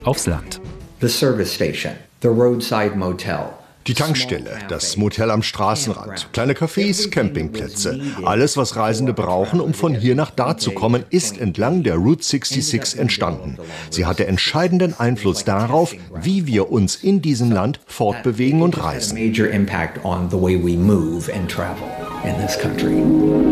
aufs Land. The service station, the roadside motel. Die Tankstelle, das Motel am Straßenrand, kleine Cafés, Campingplätze. Alles, was Reisende brauchen, um von hier nach da zu kommen, ist entlang der Route 66 entstanden. Sie hatte entscheidenden Einfluss darauf, wie wir uns in diesem Land fortbewegen und reisen. Major impact on the way we move and travel in this country.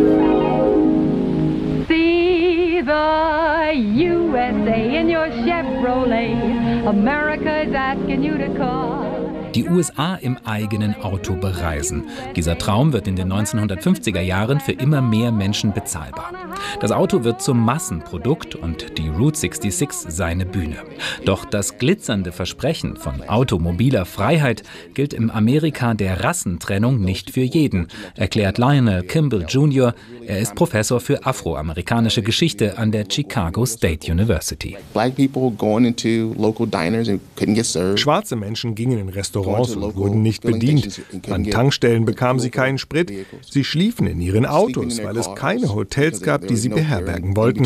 See the USA in your Chevrolet. America is asking you to call. Die USA im eigenen Auto bereisen. Dieser Traum wird in den 1950er Jahren für immer mehr Menschen bezahlbar. Das Auto wird zum Massenprodukt und die Route 66 seine Bühne. Doch das glitzernde Versprechen von automobiler Freiheit gilt im Amerika der Rassentrennung nicht für jeden, erklärt Lionel Kimball Jr. Er ist Professor für afroamerikanische Geschichte an der Chicago State University. Schwarze Menschen gingen in Restaurants und wurden nicht bedient. An Tankstellen bekamen sie keinen Sprit. Sie schliefen in ihren Autos, weil es keine Hotels gab, die sie beherbergen wollten.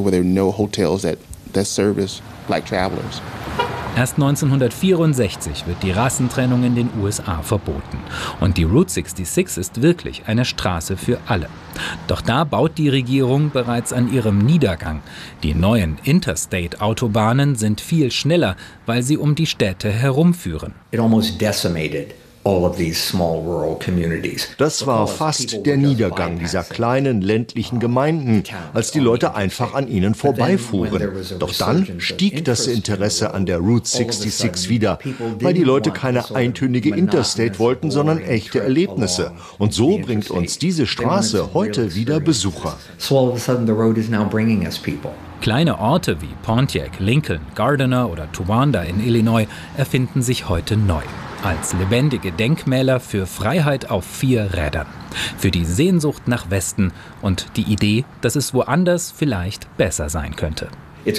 Erst 1964 wird die Rassentrennung in den USA verboten. Und die Route 66 ist wirklich eine Straße für alle. Doch da baut die Regierung bereits an ihrem Niedergang. Die neuen Interstate-Autobahnen sind viel schneller, weil sie um die Städte herumführen. It almost decimated all of these small rural communities. Das war fast der Niedergang dieser kleinen ländlichen Gemeinden, als die Leute einfach an ihnen vorbeifuhren. Doch dann stieg das Interesse an der Route 66 wieder, weil die Leute keine eintönige Interstate wollten, sondern echte Erlebnisse. Und so bringt uns diese Straße heute wieder Besucher. So all of a sudden the road is now bringing us people. Kleine Orte wie Pontiac, Lincoln, Gardiner oder Towanda in Illinois erfinden sich heute neu. Als lebendige Denkmäler für Freiheit auf 4 Rädern. Für die Sehnsucht nach Westen und die Idee, dass es woanders vielleicht besser sein könnte.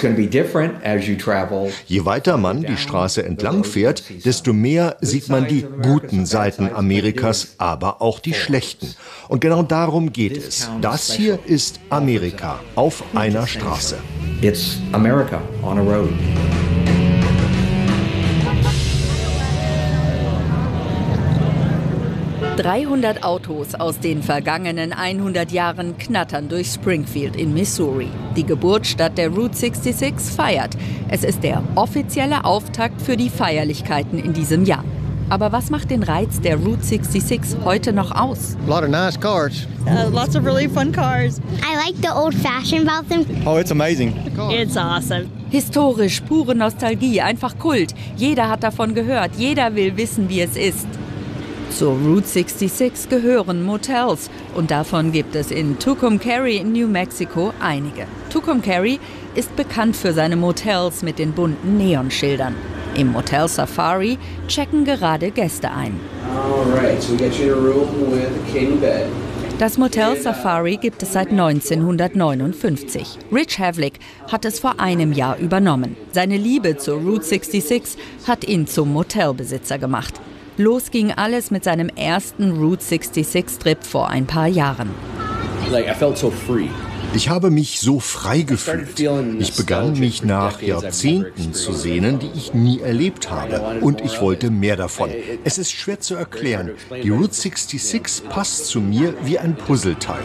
Je weiter man die Straße entlang fährt, desto mehr sieht man die guten Seiten Amerikas, aber auch die schlechten. Und genau darum geht es. Das hier ist Amerika auf einer Straße. It's America on a road. ...300 Autos aus den vergangenen 100 Jahren knattern durch Springfield in Missouri. Die Geburtsstadt der Route 66 feiert. Es ist der offizielle Auftakt für die Feierlichkeiten in diesem Jahr. Aber was macht den Reiz der Route 66 heute noch aus? A lot of nice cars. Lots of really fun cars. I like the old fashion about them. Oh, it's amazing. It's awesome. Historisch, pure Nostalgie, einfach Kult. Jeder hat davon gehört, jeder will wissen, wie es ist. Zur Route 66 gehören Motels und davon gibt es in Tucumcari in New Mexico einige. Tucumcari ist bekannt für seine Motels mit den bunten Neonschildern. Im Motel Safari checken gerade Gäste ein. Das Motel Safari gibt es seit 1959. Rich Havlick hat es vor einem Jahr übernommen. Seine Liebe zur Route 66 hat ihn zum Motelbesitzer gemacht. Los ging alles mit seinem ersten Route 66-Trip vor ein paar Jahren. Ich habe mich so frei gefühlt. Ich begann, mich nach Jahrzehnten zu sehnen, die ich nie erlebt habe. Und ich wollte mehr davon. Es ist schwer zu erklären. Die Route 66 passt zu mir wie ein Puzzleteil.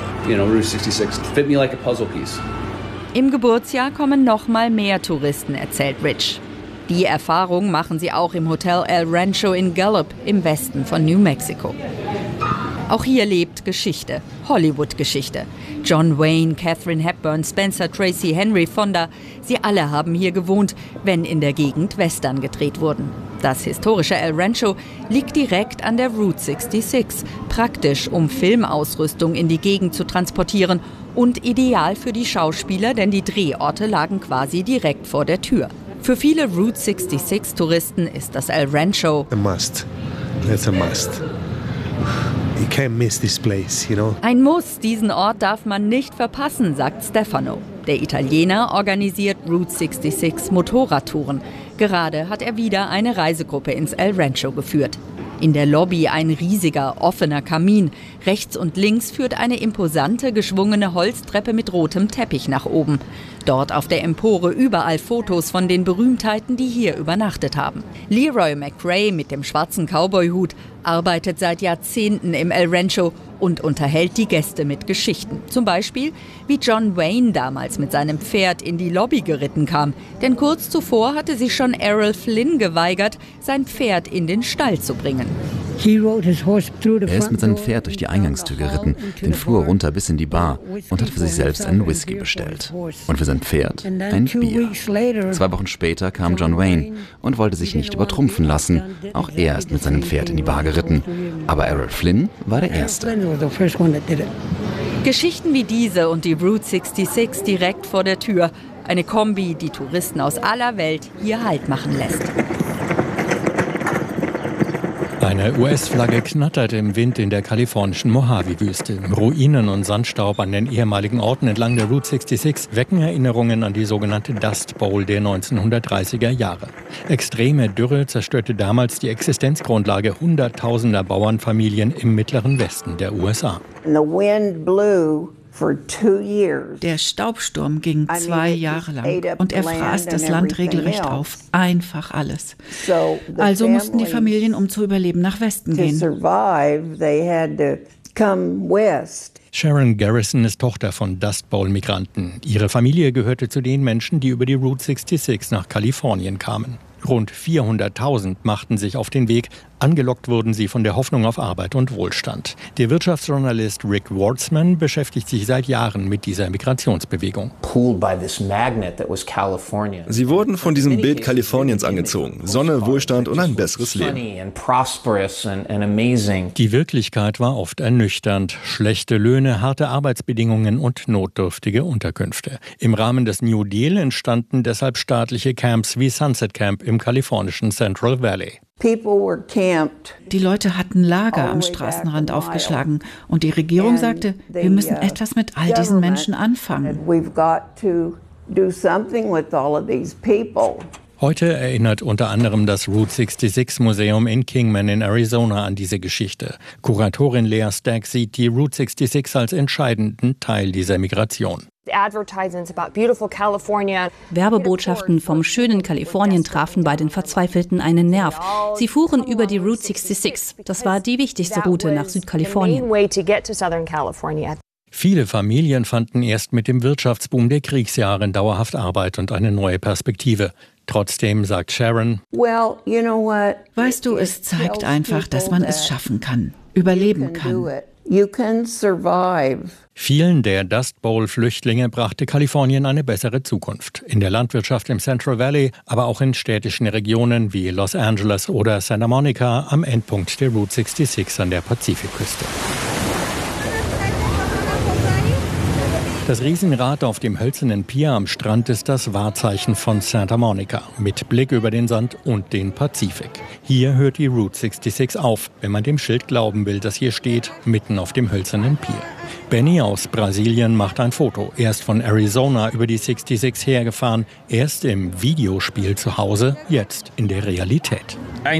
Im Geburtsjahr kommen noch mal mehr Touristen, erzählt Rich. Die Erfahrung machen sie auch im Hotel El Rancho in Gallup im Westen von New Mexico. Auch hier lebt Geschichte, Hollywood-Geschichte. John Wayne, Katharine Hepburn, Spencer Tracy, Henry Fonda, sie alle haben hier gewohnt, wenn in der Gegend Western gedreht wurden. Das historische El Rancho liegt direkt an der Route 66, praktisch, um Filmausrüstung in die Gegend zu transportieren und ideal für die Schauspieler, denn die Drehorte lagen quasi direkt vor der Tür. Für viele Route 66-Touristen ist das El Rancho a must. It's a must. You can't miss this place, you know? Ein Muss, diesen Ort darf man nicht verpassen, sagt Stefano. Der Italiener organisiert Route 66 Motorradtouren. Gerade hat er wieder eine Reisegruppe ins El Rancho geführt. In der Lobby ein riesiger, offener Kamin. Rechts und links führt eine imposante, geschwungene Holztreppe mit rotem Teppich nach oben. Dort auf der Empore überall Fotos von den Berühmtheiten, die hier übernachtet haben. Leroy McRae mit dem schwarzen Cowboyhut arbeitet seit Jahrzehnten im El Rancho und unterhält die Gäste mit Geschichten. Zum Beispiel, wie John Wayne damals mit seinem Pferd in die Lobby geritten kam. Denn kurz zuvor hatte sich schon Errol Flynn geweigert, sein Pferd in den Stall zu bringen. Er ist mit seinem Pferd durch die Eingangstür geritten, den Flur runter bis in die Bar und hat für sich selbst einen Whisky bestellt. Und für sein Pferd ein Bier. 2 Wochen später kam John Wayne und wollte sich nicht übertrumpfen lassen. Auch er ist mit seinem Pferd in die Bar geritten. Aber Errol Flynn war der Erste. Geschichten wie diese und die Route 66 direkt vor der Tür. Eine Kombi, die Touristen aus aller Welt hier Halt machen lässt. Eine US-Flagge knattert im Wind in der kalifornischen Mojave-Wüste. Ruinen und Sandstaub an den ehemaligen Orten entlang der Route 66 wecken Erinnerungen an die sogenannte Dust Bowl der 1930er Jahre. Extreme Dürre zerstörte damals die Existenzgrundlage hunderttausender Bauernfamilien im mittleren Westen der USA. Der Staubsturm ging 2 Jahre lang und er fraß das Land regelrecht auf. Einfach alles. Also mussten die Familien, um zu überleben, nach Westen gehen. Sharon Garrison ist Tochter von Dust Bowl-Migranten. Ihre Familie gehörte zu den Menschen, die über die Route 66 nach Kalifornien kamen. Rund 400.000 machten sich auf den Weg. Angelockt wurden sie von der Hoffnung auf Arbeit und Wohlstand. Der Wirtschaftsjournalist Rick Wartzman beschäftigt sich seit Jahren mit dieser Migrationsbewegung. Sie wurden von diesem Bild Kaliforniens angezogen. Sonne, Wohlstand und ein besseres Leben. Die Wirklichkeit war oft ernüchternd. Schlechte Löhne, harte Arbeitsbedingungen und notdürftige Unterkünfte. Im Rahmen des New Deal entstanden deshalb staatliche Camps wie Sunset Camp im kalifornischen Central Valley. Die Leute hatten Lager am Straßenrand aufgeschlagen und die Regierung sagte, wir müssen etwas mit all diesen Menschen anfangen. Heute erinnert unter anderem das Route 66 Museum in Kingman in Arizona an diese Geschichte. Kuratorin Lea Stack sieht die Route 66 als entscheidenden Teil dieser Migration. Werbebotschaften vom schönen Kalifornien trafen bei den Verzweifelten einen Nerv. Sie fuhren über die Route 66. Das war die wichtigste Route nach Südkalifornien. Viele Familien fanden erst mit dem Wirtschaftsboom der Kriegsjahre dauerhaft Arbeit und eine neue Perspektive. Trotzdem, sagt Sharon, weißt du, es zeigt einfach, dass man es schaffen kann, überleben kann. Vielen der Dust Bowl-Flüchtlinge brachte Kalifornien eine bessere Zukunft. In der Landwirtschaft im Central Valley, aber auch in städtischen Regionen wie Los Angeles oder Santa Monica am Endpunkt der Route 66 an der Pazifikküste. Das Riesenrad auf dem hölzernen Pier am Strand ist das Wahrzeichen von Santa Monica, mit Blick über den Sand und den Pazifik. Hier hört die Route 66 auf, wenn man dem Schild glauben will, das hier steht, mitten auf dem hölzernen Pier. Benny aus Brasilien macht ein Foto. Er ist von Arizona über die 66 hergefahren, erst im Videospiel zu Hause, jetzt in der Realität.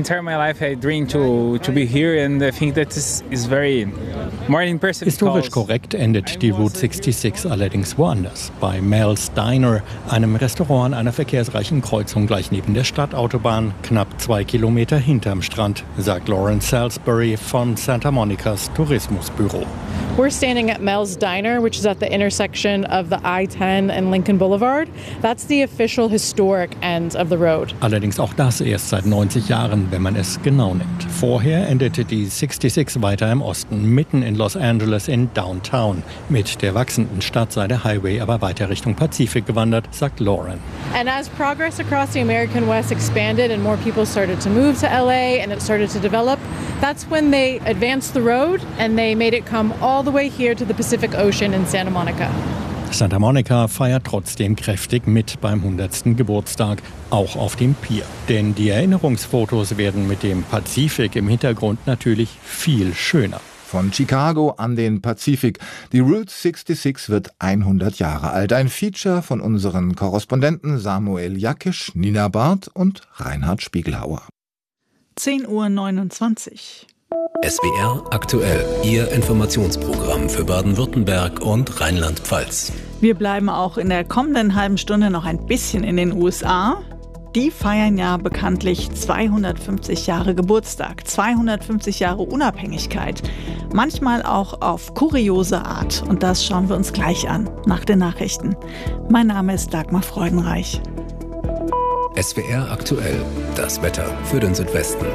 Historisch korrekt endet die Route 66 allerdings woanders. Bei Mel's Diner, einem Restaurant an einer verkehrsreichen Kreuzung gleich neben der Stadtautobahn, knapp 2 Kilometer hinterm Strand, sagt Lauren Salisbury von Santa Monicas Tourismusbüro. We're standing at Mel's Diner, which is at the intersection of the I-10 and Lincoln Boulevard. That's the official historic end of the road. Allerdings auch das erst seit 90 Jahren, wenn man es genau nimmt. Vorher endete die 66 weiter im Osten, mitten in Los Angeles in Downtown. Mit der wachsenden Stadt sei der Highway aber weiter Richtung Pazifik gewandert, sagt Lauren. And as progress across the American West expanded and more people started to move to LA and it started to develop, that's when they advanced the road and they made it come all the way here to the Pacific Ocean in Santa Monica. Santa Monica feiert trotzdem kräftig mit beim 100. Geburtstag, auch auf dem Pier. Denn die Erinnerungsfotos werden mit dem Pazifik im Hintergrund natürlich viel schöner. Von Chicago an den Pazifik. Die Route 66 wird 100 Jahre alt. Ein Feature von unseren Korrespondenten Samuel Jakisch, Nina Barth und Reinhard Spiegelhauer. 10:29 Uhr. SWR aktuell, Ihr Informationsprogramm für Baden-Württemberg und Rheinland-Pfalz. Wir bleiben auch in der kommenden halben Stunde noch ein bisschen in den USA. Die feiern ja bekanntlich 250 Jahre Geburtstag, 250 Jahre Unabhängigkeit. Manchmal auch auf kuriose Art. Und das schauen wir uns gleich an, nach den Nachrichten. Mein Name ist Dagmar Freudenreich. SWR aktuell, das Wetter für den Südwesten.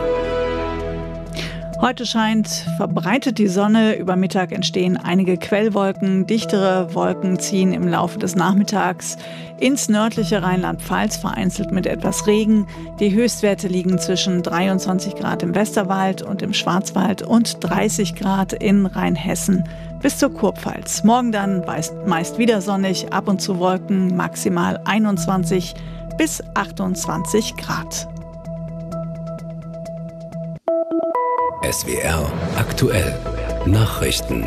Heute scheint verbreitet die Sonne, über Mittag entstehen einige Quellwolken, dichtere Wolken ziehen im Laufe des Nachmittags ins nördliche Rheinland-Pfalz, vereinzelt mit etwas Regen. Die Höchstwerte liegen zwischen 23 Grad im Westerwald und im Schwarzwald und 30 Grad in Rheinhessen bis zur Kurpfalz. Morgen dann meist wieder sonnig, ab und zu Wolken, maximal 21 bis 28 Grad. SWR aktuell. Nachrichten.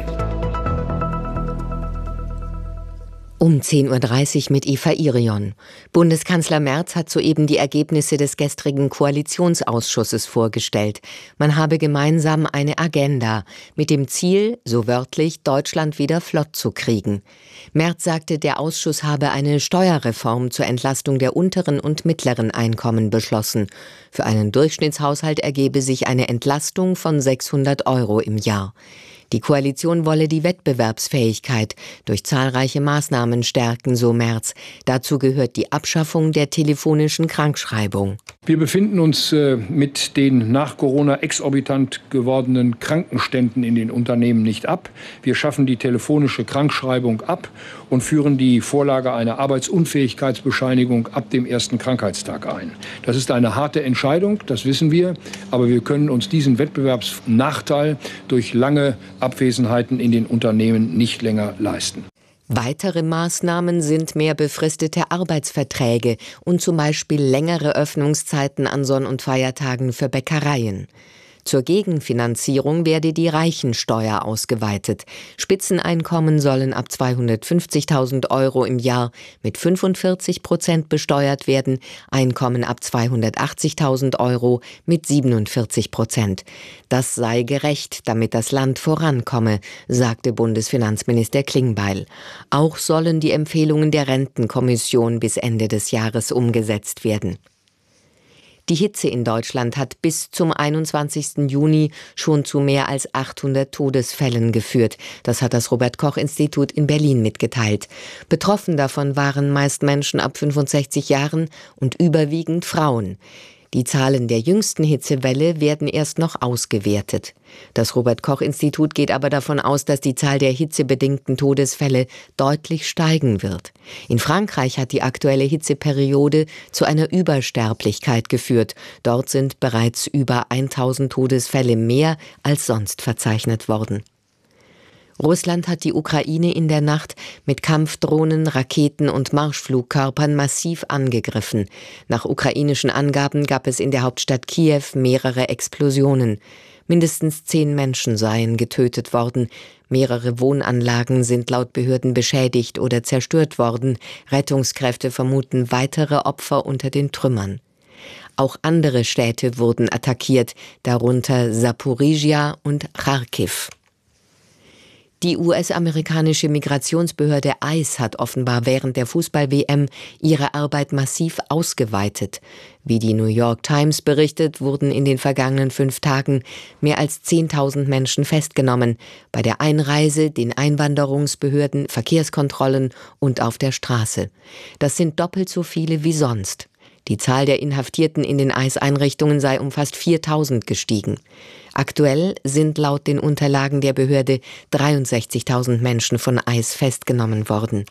Um 10:30 Uhr mit Eva Irion. Bundeskanzler Merz hat soeben die Ergebnisse des gestrigen Koalitionsausschusses vorgestellt. Man habe gemeinsam eine Agenda mit dem Ziel, so wörtlich, Deutschland wieder flott zu kriegen. Merz sagte, der Ausschuss habe eine Steuerreform zur Entlastung der unteren und mittleren Einkommen beschlossen. Für einen Durchschnittshaushalt ergebe sich eine Entlastung von 600 € im Jahr. Die Koalition wolle die Wettbewerbsfähigkeit durch zahlreiche Maßnahmen stärken, so Merz. Dazu gehört die Abschaffung der telefonischen Krankschreibung. Wir befinden uns mit den nach Corona exorbitant gewordenen Krankenständen in den Unternehmen nicht ab. Wir schaffen die telefonische Krankschreibung ab und führen die Vorlage einer Arbeitsunfähigkeitsbescheinigung ab dem ersten Krankheitstag ein. Das ist eine harte Entscheidung, das wissen wir, aber wir können uns diesen Wettbewerbsnachteil durch lange Abwesenheiten in den Unternehmen nicht länger leisten. Weitere Maßnahmen sind mehr befristete Arbeitsverträge und zum Beispiel längere Öffnungszeiten an Sonn- und Feiertagen für Bäckereien. Zur Gegenfinanzierung werde die Reichensteuer ausgeweitet. Spitzeneinkommen sollen ab 250.000 € im Jahr mit 45% besteuert werden, Einkommen ab 280.000 € mit 47%. Das sei gerecht, damit das Land vorankomme, sagte Bundesfinanzminister Klingbeil. Auch sollen die Empfehlungen der Rentenkommission bis Ende des Jahres umgesetzt werden. Die Hitze in Deutschland hat bis zum 21. Juni schon zu mehr als 800 Todesfällen geführt. Das hat das Robert-Koch-Institut in Berlin mitgeteilt. Betroffen davon waren meist Menschen ab 65 Jahren und überwiegend Frauen. Die Zahlen der jüngsten Hitzewelle werden erst noch ausgewertet. Das Robert-Koch-Institut geht aber davon aus, dass die Zahl der hitzebedingten Todesfälle deutlich steigen wird. In Frankreich hat die aktuelle Hitzeperiode zu einer Übersterblichkeit geführt. Dort sind bereits über 1000 Todesfälle mehr als sonst verzeichnet worden. Russland hat die Ukraine in der Nacht mit Kampfdrohnen, Raketen und Marschflugkörpern massiv angegriffen. Nach ukrainischen Angaben gab es in der Hauptstadt Kiew mehrere Explosionen. Mindestens 10 Menschen seien getötet worden. Mehrere Wohnanlagen sind laut Behörden beschädigt oder zerstört worden. Rettungskräfte vermuten weitere Opfer unter den Trümmern. Auch andere Städte wurden attackiert, darunter Saporizhia und Charkiw. Die US-amerikanische Migrationsbehörde ICE hat offenbar während der Fußball-WM ihre Arbeit massiv ausgeweitet. Wie die New York Times berichtet, wurden in den vergangenen 5 Tagen mehr als 10.000 Menschen festgenommen. Bei der Einreise, den Einwanderungsbehörden, Verkehrskontrollen und auf der Straße. Das sind doppelt so viele wie sonst. Die Zahl der Inhaftierten in den ICE-Einrichtungen sei um fast 4.000 gestiegen. Aktuell sind laut den Unterlagen der Behörde 63.000 Menschen von ICE festgenommen worden.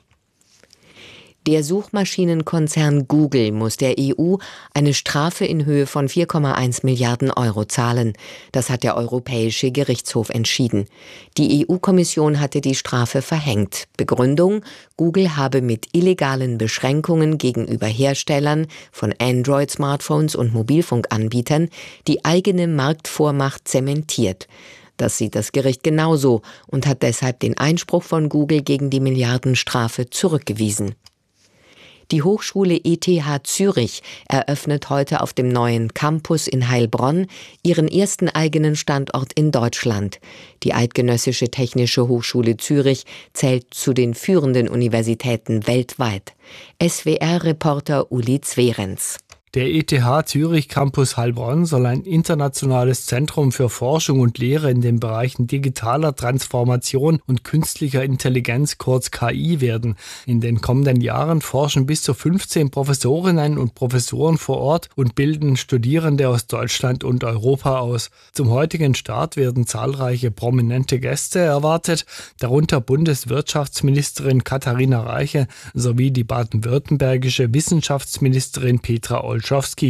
Der Suchmaschinenkonzern Google muss der EU eine Strafe in Höhe von 4,1 Milliarden € zahlen. Das hat der Europäische Gerichtshof entschieden. Die EU-Kommission hatte die Strafe verhängt. Begründung: Google habe mit illegalen Beschränkungen gegenüber Herstellern von Android-Smartphones und Mobilfunkanbietern die eigene Marktvormacht zementiert. Das sieht das Gericht genauso und hat deshalb den Einspruch von Google gegen die Milliardenstrafe zurückgewiesen. Die Hochschule ETH Zürich eröffnet heute auf dem neuen Campus in Heilbronn ihren ersten eigenen Standort in Deutschland. Die Eidgenössische Technische Hochschule Zürich zählt zu den führenden Universitäten weltweit. SWR-Reporter Uli Zwerenz. Der ETH Zürich Campus Heilbronn soll ein internationales Zentrum für Forschung und Lehre in den Bereichen digitaler Transformation und künstlicher Intelligenz, kurz KI, werden. In den kommenden Jahren forschen bis zu 15 Professorinnen und Professoren vor Ort und bilden Studierende aus Deutschland und Europa aus. Zum heutigen Start werden zahlreiche prominente Gäste erwartet, darunter Bundeswirtschaftsministerin Katharina Reiche sowie die baden-württembergische Wissenschaftsministerin Petra Olschowski.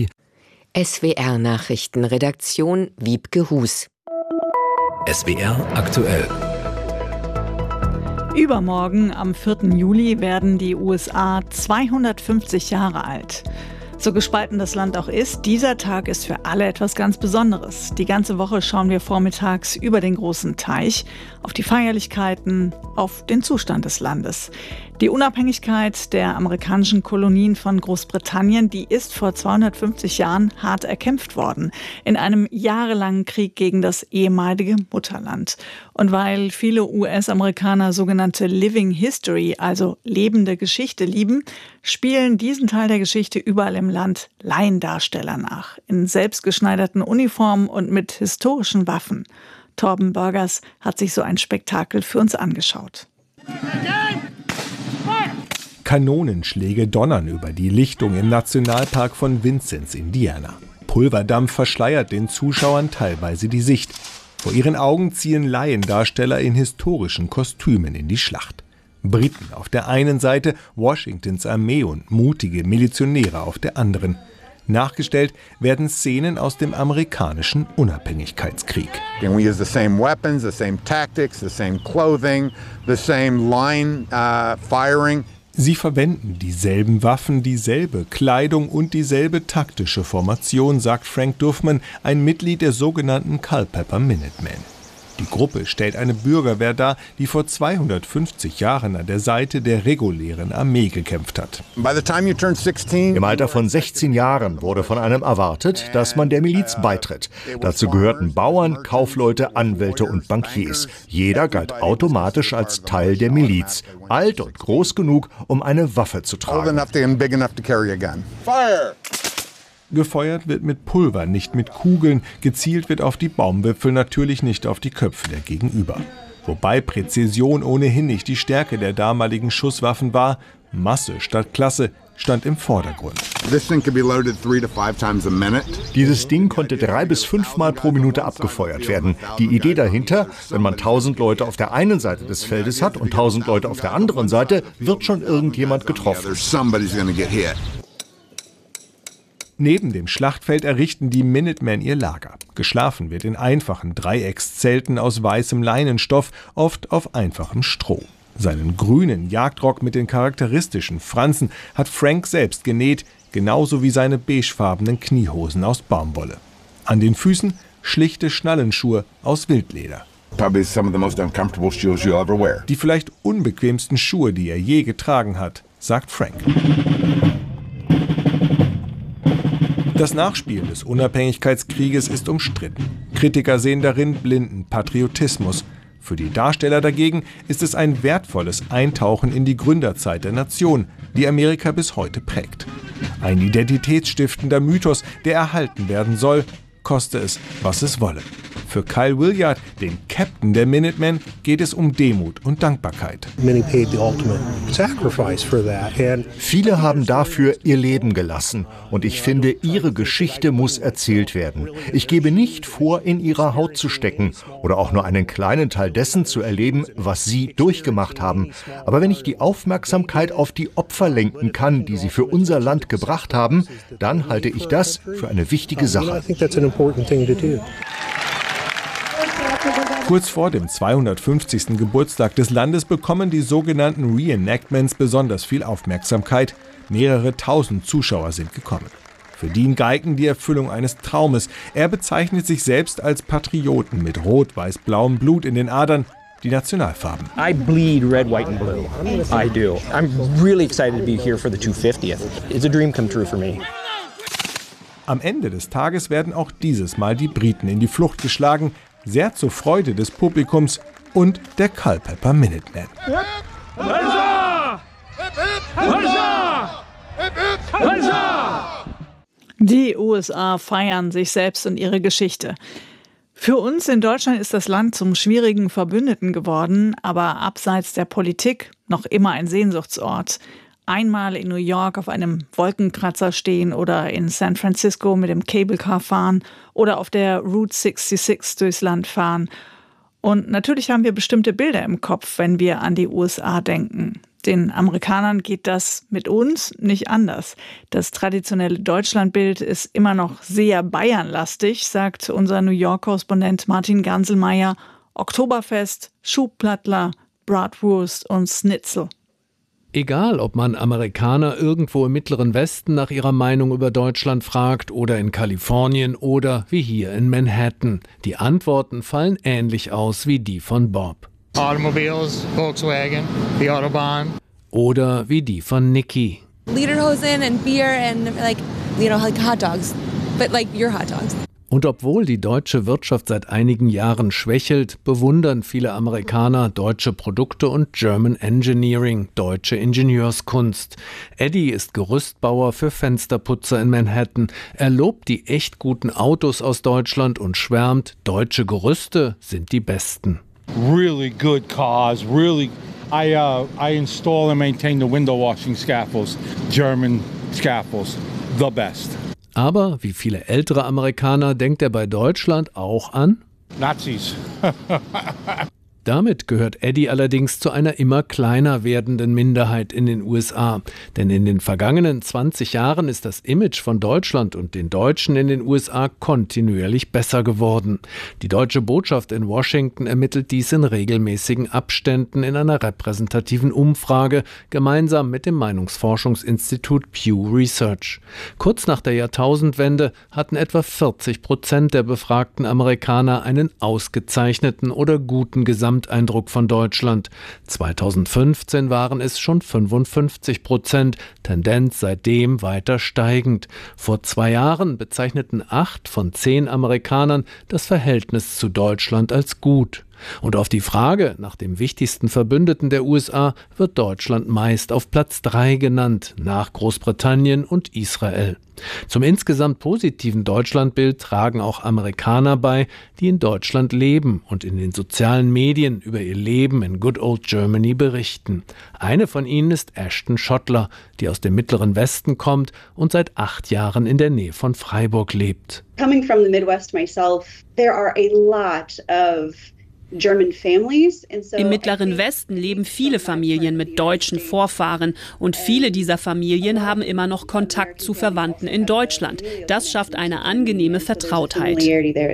SWR-Nachrichtenredaktion Wiebke Hus. SWR aktuell. Übermorgen, am 4. Juli, werden die USA 250 Jahre alt. So gespalten das Land auch ist, dieser Tag ist für alle etwas ganz Besonderes. Die ganze Woche schauen wir vormittags über den großen Teich auf die Feierlichkeiten, auf den Zustand des Landes. Die Unabhängigkeit der amerikanischen Kolonien von Großbritannien, die ist vor 250 Jahren hart erkämpft worden. In einem jahrelangen Krieg gegen das ehemalige Mutterland. Und weil viele US-Amerikaner sogenannte Living History, also lebende Geschichte, lieben, spielen diesen Teil der Geschichte überall im Land Laiendarsteller nach. In selbstgeschneiderten Uniformen und mit historischen Waffen. Torben Burgers hat sich so ein Spektakel für uns angeschaut. Kanonenschläge donnern über die Lichtung im Nationalpark von Vincennes, Indiana. Pulverdampf verschleiert den Zuschauern teilweise die Sicht. Vor ihren Augen ziehen Laiendarsteller in historischen Kostümen in die Schlacht. Briten auf der einen Seite, Washingtons Armee und mutige Milizionäre auf der anderen. Nachgestellt werden Szenen aus dem amerikanischen Unabhängigkeitskrieg. And we use the same weapons, the same tactics, the same clothing, the same line firing. Sie verwenden dieselben Waffen, dieselbe Kleidung und dieselbe taktische Formation, sagt Frank Duffman, ein Mitglied der sogenannten Culpeper Minutemen. Die Gruppe stellt eine Bürgerwehr dar, die vor 250 Jahren an der Seite der regulären Armee gekämpft hat. Im Alter von 16 Jahren wurde von einem erwartet, dass man der Miliz beitritt. Dazu gehörten Bauern, Kaufleute, Anwälte und Bankiers. Jeder galt automatisch als Teil der Miliz, alt und groß genug, um eine Waffe zu tragen. Gefeuert wird mit Pulver, nicht mit Kugeln. Gezielt wird auf die Baumwipfel, natürlich nicht auf die Köpfe der Gegenüber. Wobei Präzision ohnehin nicht die Stärke der damaligen Schusswaffen war. Masse statt Klasse stand im Vordergrund. Dieses Ding konnte 3 bis 5 Mal pro Minute abgefeuert werden. Die Idee dahinter, wenn man 1000 Leute auf der einen Seite des Feldes hat und 1000 Leute auf der anderen Seite, wird schon irgendjemand getroffen. Neben dem Schlachtfeld errichten die Minutemen ihr Lager. Geschlafen wird in einfachen Dreieckszelten aus weißem Leinenstoff, oft auf einfachem Stroh. Seinen grünen Jagdrock mit den charakteristischen Fransen hat Frank selbst genäht, genauso wie seine beigefarbenen Kniehosen aus Baumwolle. An den Füßen schlichte Schnallenschuhe aus Wildleder. Die vielleicht unbequemsten Schuhe, die er je getragen hat, sagt Frank. Das Nachspielen des Unabhängigkeitskrieges ist umstritten. Kritiker sehen darin blinden Patriotismus. Für die Darsteller dagegen ist es ein wertvolles Eintauchen in die Gründerzeit der Nation, die Amerika bis heute prägt. Ein identitätsstiftender Mythos, der erhalten werden soll, koste es, was es wolle. Für Kyle Williard, den Captain der Minutemen, geht es um Demut und Dankbarkeit. Viele haben dafür ihr Leben gelassen und ich finde, ihre Geschichte muss erzählt werden. Ich gebe nicht vor, in ihrer Haut zu stecken oder auch nur einen kleinen Teil dessen zu erleben, was sie durchgemacht haben. Aber wenn ich die Aufmerksamkeit auf die Opfer lenken kann, die sie für unser Land gebracht haben, dann halte ich das für eine wichtige Sache. Kurz vor dem 250. Geburtstag des Landes bekommen die sogenannten Reenactments besonders viel Aufmerksamkeit. Mehrere tausend Zuschauer sind gekommen. Für Dean Geigen die Erfüllung eines Traumes. Er bezeichnet sich selbst als Patrioten mit rot-weiß-blauem Blut in den Adern. die Nationalfarben. I bleed red, white and blue. I do. I'm really excited to be here for the 250th. It's a dream come true for me. Am Ende des Tages werden auch dieses Mal die Briten in die Flucht geschlagen, sehr zur Freude des Publikums und der Culpeper Minutemen. Die USA feiern sich selbst und ihre Geschichte. Für uns in Deutschland ist das Land zum schwierigen Verbündeten geworden, aber abseits der Politik noch immer ein Sehnsuchtsort. Einmal in New York auf einem Wolkenkratzer stehen oder in San Francisco mit dem Cable Car fahren oder auf der Route 66 durchs Land fahren. Und natürlich haben wir bestimmte Bilder im Kopf, wenn wir an die USA denken. Den Amerikanern geht das mit uns nicht anders. Das traditionelle Deutschlandbild ist immer noch sehr bayernlastig, sagt unser New York-Korrespondent Martin Ganselmeier. Oktoberfest, Schubplattler, Bratwurst und Schnitzel. Egal, ob man Amerikaner irgendwo im Mittleren Westen nach ihrer Meinung über Deutschland fragt oder in Kalifornien oder wie hier in Manhattan. Die Antworten fallen ähnlich aus wie die von Bob. Automobiles, Volkswagen, the Autobahn. Oder wie die von Nikki. Lederhosen and beer and like hot dogs, but like your hot dogs. Und obwohl die deutsche Wirtschaft seit einigen Jahren schwächelt, bewundern viele Amerikaner deutsche Produkte und German Engineering, deutsche Ingenieurskunst. Eddie ist Gerüstbauer für Fensterputzer in Manhattan. Er lobt die echt guten Autos aus Deutschland und schwärmt, deutsche Gerüste sind die besten. Really good cars, really. I install and maintain the window washing scaffolds, German scaffolds, the best. Aber wie viele ältere Amerikaner denkt er bei Deutschland auch an? Nazis. Damit gehört Eddie allerdings zu einer immer kleiner werdenden Minderheit in den USA. Denn in den vergangenen 20 Jahren ist das Image von Deutschland und den Deutschen in den USA kontinuierlich besser geworden. Die deutsche Botschaft in Washington ermittelt dies in regelmäßigen Abständen in einer repräsentativen Umfrage, gemeinsam mit dem Meinungsforschungsinstitut Pew Research. Kurz nach der Jahrtausendwende hatten etwa 40% der befragten Amerikaner einen ausgezeichneten oder guten Gesamteindruck von Deutschland. 2015 waren es schon 55%, Tendenz seitdem weiter steigend. Vor 2 Jahren bezeichneten 8 von 10 Amerikanern das Verhältnis zu Deutschland als gut. Und auf die Frage nach dem wichtigsten Verbündeten der USA wird Deutschland meist auf Platz 3 genannt, nach Großbritannien und Israel. Zum insgesamt positiven Deutschlandbild tragen auch Amerikaner bei, die in Deutschland leben und in den sozialen Medien über ihr Leben in Good Old Germany berichten. Eine von ihnen ist Ashton Schottler, die aus dem Mittleren Westen kommt und seit 8 Jahren in der Nähe von Freiburg lebt. Coming from the Midwest myself, there are a lot of Im Mittleren Westen leben viele Familien mit deutschen Vorfahren und viele dieser Familien haben immer noch Kontakt zu Verwandten in Deutschland. Das schafft eine angenehme Vertrautheit.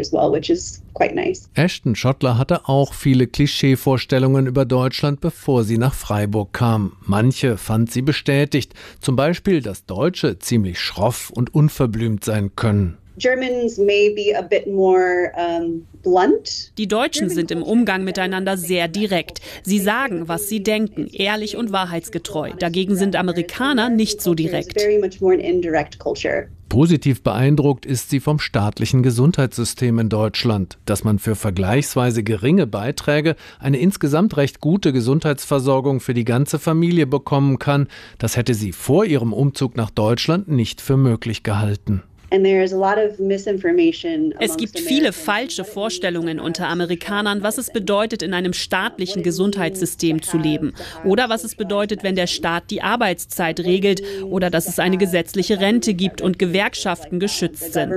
Ashton Schottler hatte auch viele Klischeevorstellungen über Deutschland, bevor sie nach Freiburg kam. Manche fand sie bestätigt, zum Beispiel, dass Deutsche ziemlich schroff und unverblümt sein können. Die Deutschen sind im Umgang miteinander sehr direkt. Sie sagen, was sie denken, ehrlich und wahrheitsgetreu. Dagegen sind Amerikaner nicht so direkt. Positiv beeindruckt ist sie vom staatlichen Gesundheitssystem in Deutschland, dass man für vergleichsweise geringe Beiträge eine insgesamt recht gute Gesundheitsversorgung für die ganze Familie bekommen kann. Das hätte sie vor ihrem Umzug nach Deutschland nicht für möglich gehalten. Es gibt viele falsche Vorstellungen unter Amerikanern, was es bedeutet, in einem staatlichen Gesundheitssystem zu leben. Oder was es bedeutet, wenn der Staat die Arbeitszeit regelt. Oder dass es eine gesetzliche Rente gibt und Gewerkschaften geschützt sind.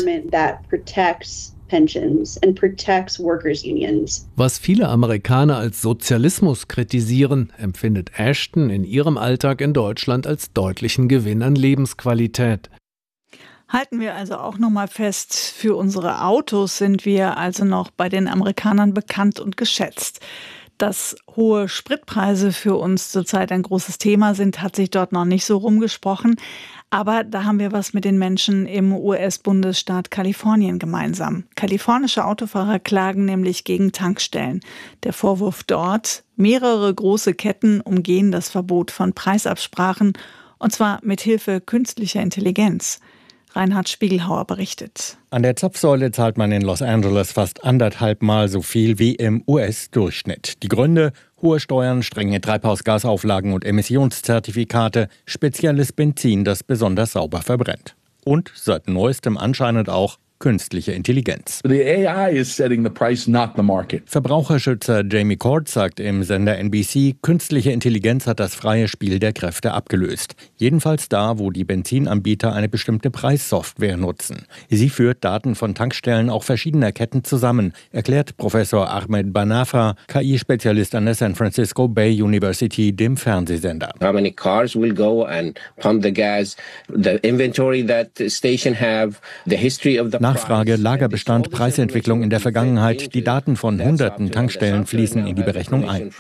Was viele Amerikaner als Sozialismus kritisieren, empfindet Ashton in ihrem Alltag in Deutschland als deutlichen Gewinn an Lebensqualität. Halten wir also auch nochmal fest, für unsere Autos sind wir also noch bei den Amerikanern bekannt und geschätzt. Dass hohe Spritpreise für uns zurzeit ein großes Thema sind, hat sich dort noch nicht so rumgesprochen. Aber da haben wir was mit den Menschen im US-Bundesstaat Kalifornien gemeinsam. Kalifornische Autofahrer klagen nämlich gegen Tankstellen. Der Vorwurf dort: mehrere große Ketten umgehen das Verbot von Preisabsprachen, und zwar mit Hilfe künstlicher Intelligenz. Reinhard Spiegelhauer berichtet. An der Zapfsäule zahlt man in Los Angeles fast 1,5 Mal so viel wie im US-Durchschnitt. Die Gründe: hohe Steuern, strenge Treibhausgasauflagen und Emissionszertifikate, spezielles Benzin, das besonders sauber verbrennt. Und seit neuestem anscheinend auch künstliche Intelligenz. The AI is setting the price, not the market. Verbraucherschützer Jamie Court sagt im Sender NBC, künstliche Intelligenz hat das freie Spiel der Kräfte abgelöst. Jedenfalls da, wo die Benzinanbieter eine bestimmte Preissoftware nutzen. Sie führt Daten von Tankstellen auch verschiedener Ketten zusammen, erklärt Professor Ahmed Banafa, KI-Spezialist an der San Francisco Bay University, dem Fernsehsender. How many cars will go and pump the gas, the inventory that the station have, the history of the Nachfrage, Lagerbestand, Preisentwicklung in der Vergangenheit. Die Daten von hunderten Tankstellen fließen in die Berechnung ein.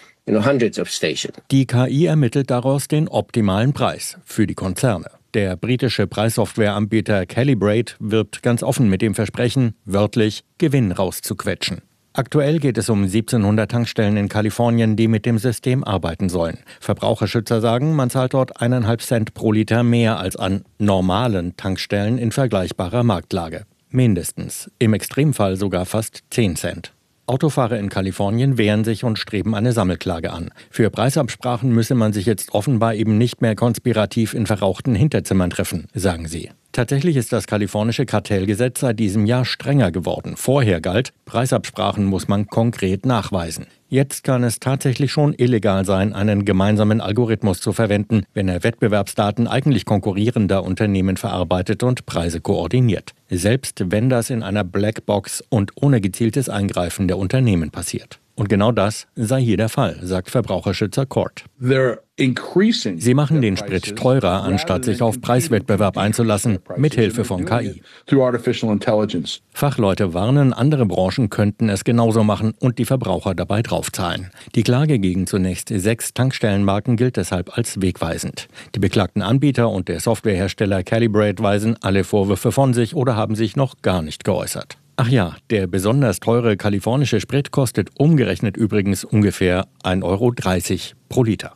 Die KI ermittelt daraus den optimalen Preis für die Konzerne. Der britische Preissoftwareanbieter Calibrate wirbt ganz offen mit dem Versprechen, wörtlich Gewinn rauszuquetschen. Aktuell geht es um 1700 Tankstellen in Kalifornien, die mit dem System arbeiten sollen. Verbraucherschützer sagen, man zahlt dort 1,5 Cent pro Liter mehr als an normalen Tankstellen in vergleichbarer Marktlage. Mindestens, im Extremfall sogar fast 10 Cent. Autofahrer in Kalifornien wehren sich und streben eine Sammelklage an. Für Preisabsprachen müsse man sich jetzt offenbar eben nicht mehr konspirativ in verrauchten Hinterzimmern treffen, sagen sie. Tatsächlich ist das kalifornische Kartellgesetz seit diesem Jahr strenger geworden. Vorher galt, Preisabsprachen muss man konkret nachweisen. Jetzt kann es tatsächlich schon illegal sein, einen gemeinsamen Algorithmus zu verwenden, wenn er Wettbewerbsdaten eigentlich konkurrierender Unternehmen verarbeitet und Preise koordiniert. Selbst wenn das in einer Blackbox und ohne gezieltes Eingreifen der Unternehmen passiert. Und genau das sei hier der Fall, sagt Verbraucherschützer Court. Sie machen den Sprit teurer, anstatt sich auf Preiswettbewerb einzulassen, mithilfe von KI. Fachleute warnen, andere Branchen könnten es genauso machen und die Verbraucher dabei draufzahlen. Die Klage gegen zunächst 6 Tankstellenmarken gilt deshalb als wegweisend. Die beklagten Anbieter und der Softwarehersteller Calibrate weisen alle Vorwürfe von sich oder haben sich noch gar nicht geäußert. Ach ja, der besonders teure kalifornische Sprit kostet umgerechnet übrigens ungefähr 1,30 Euro pro Liter.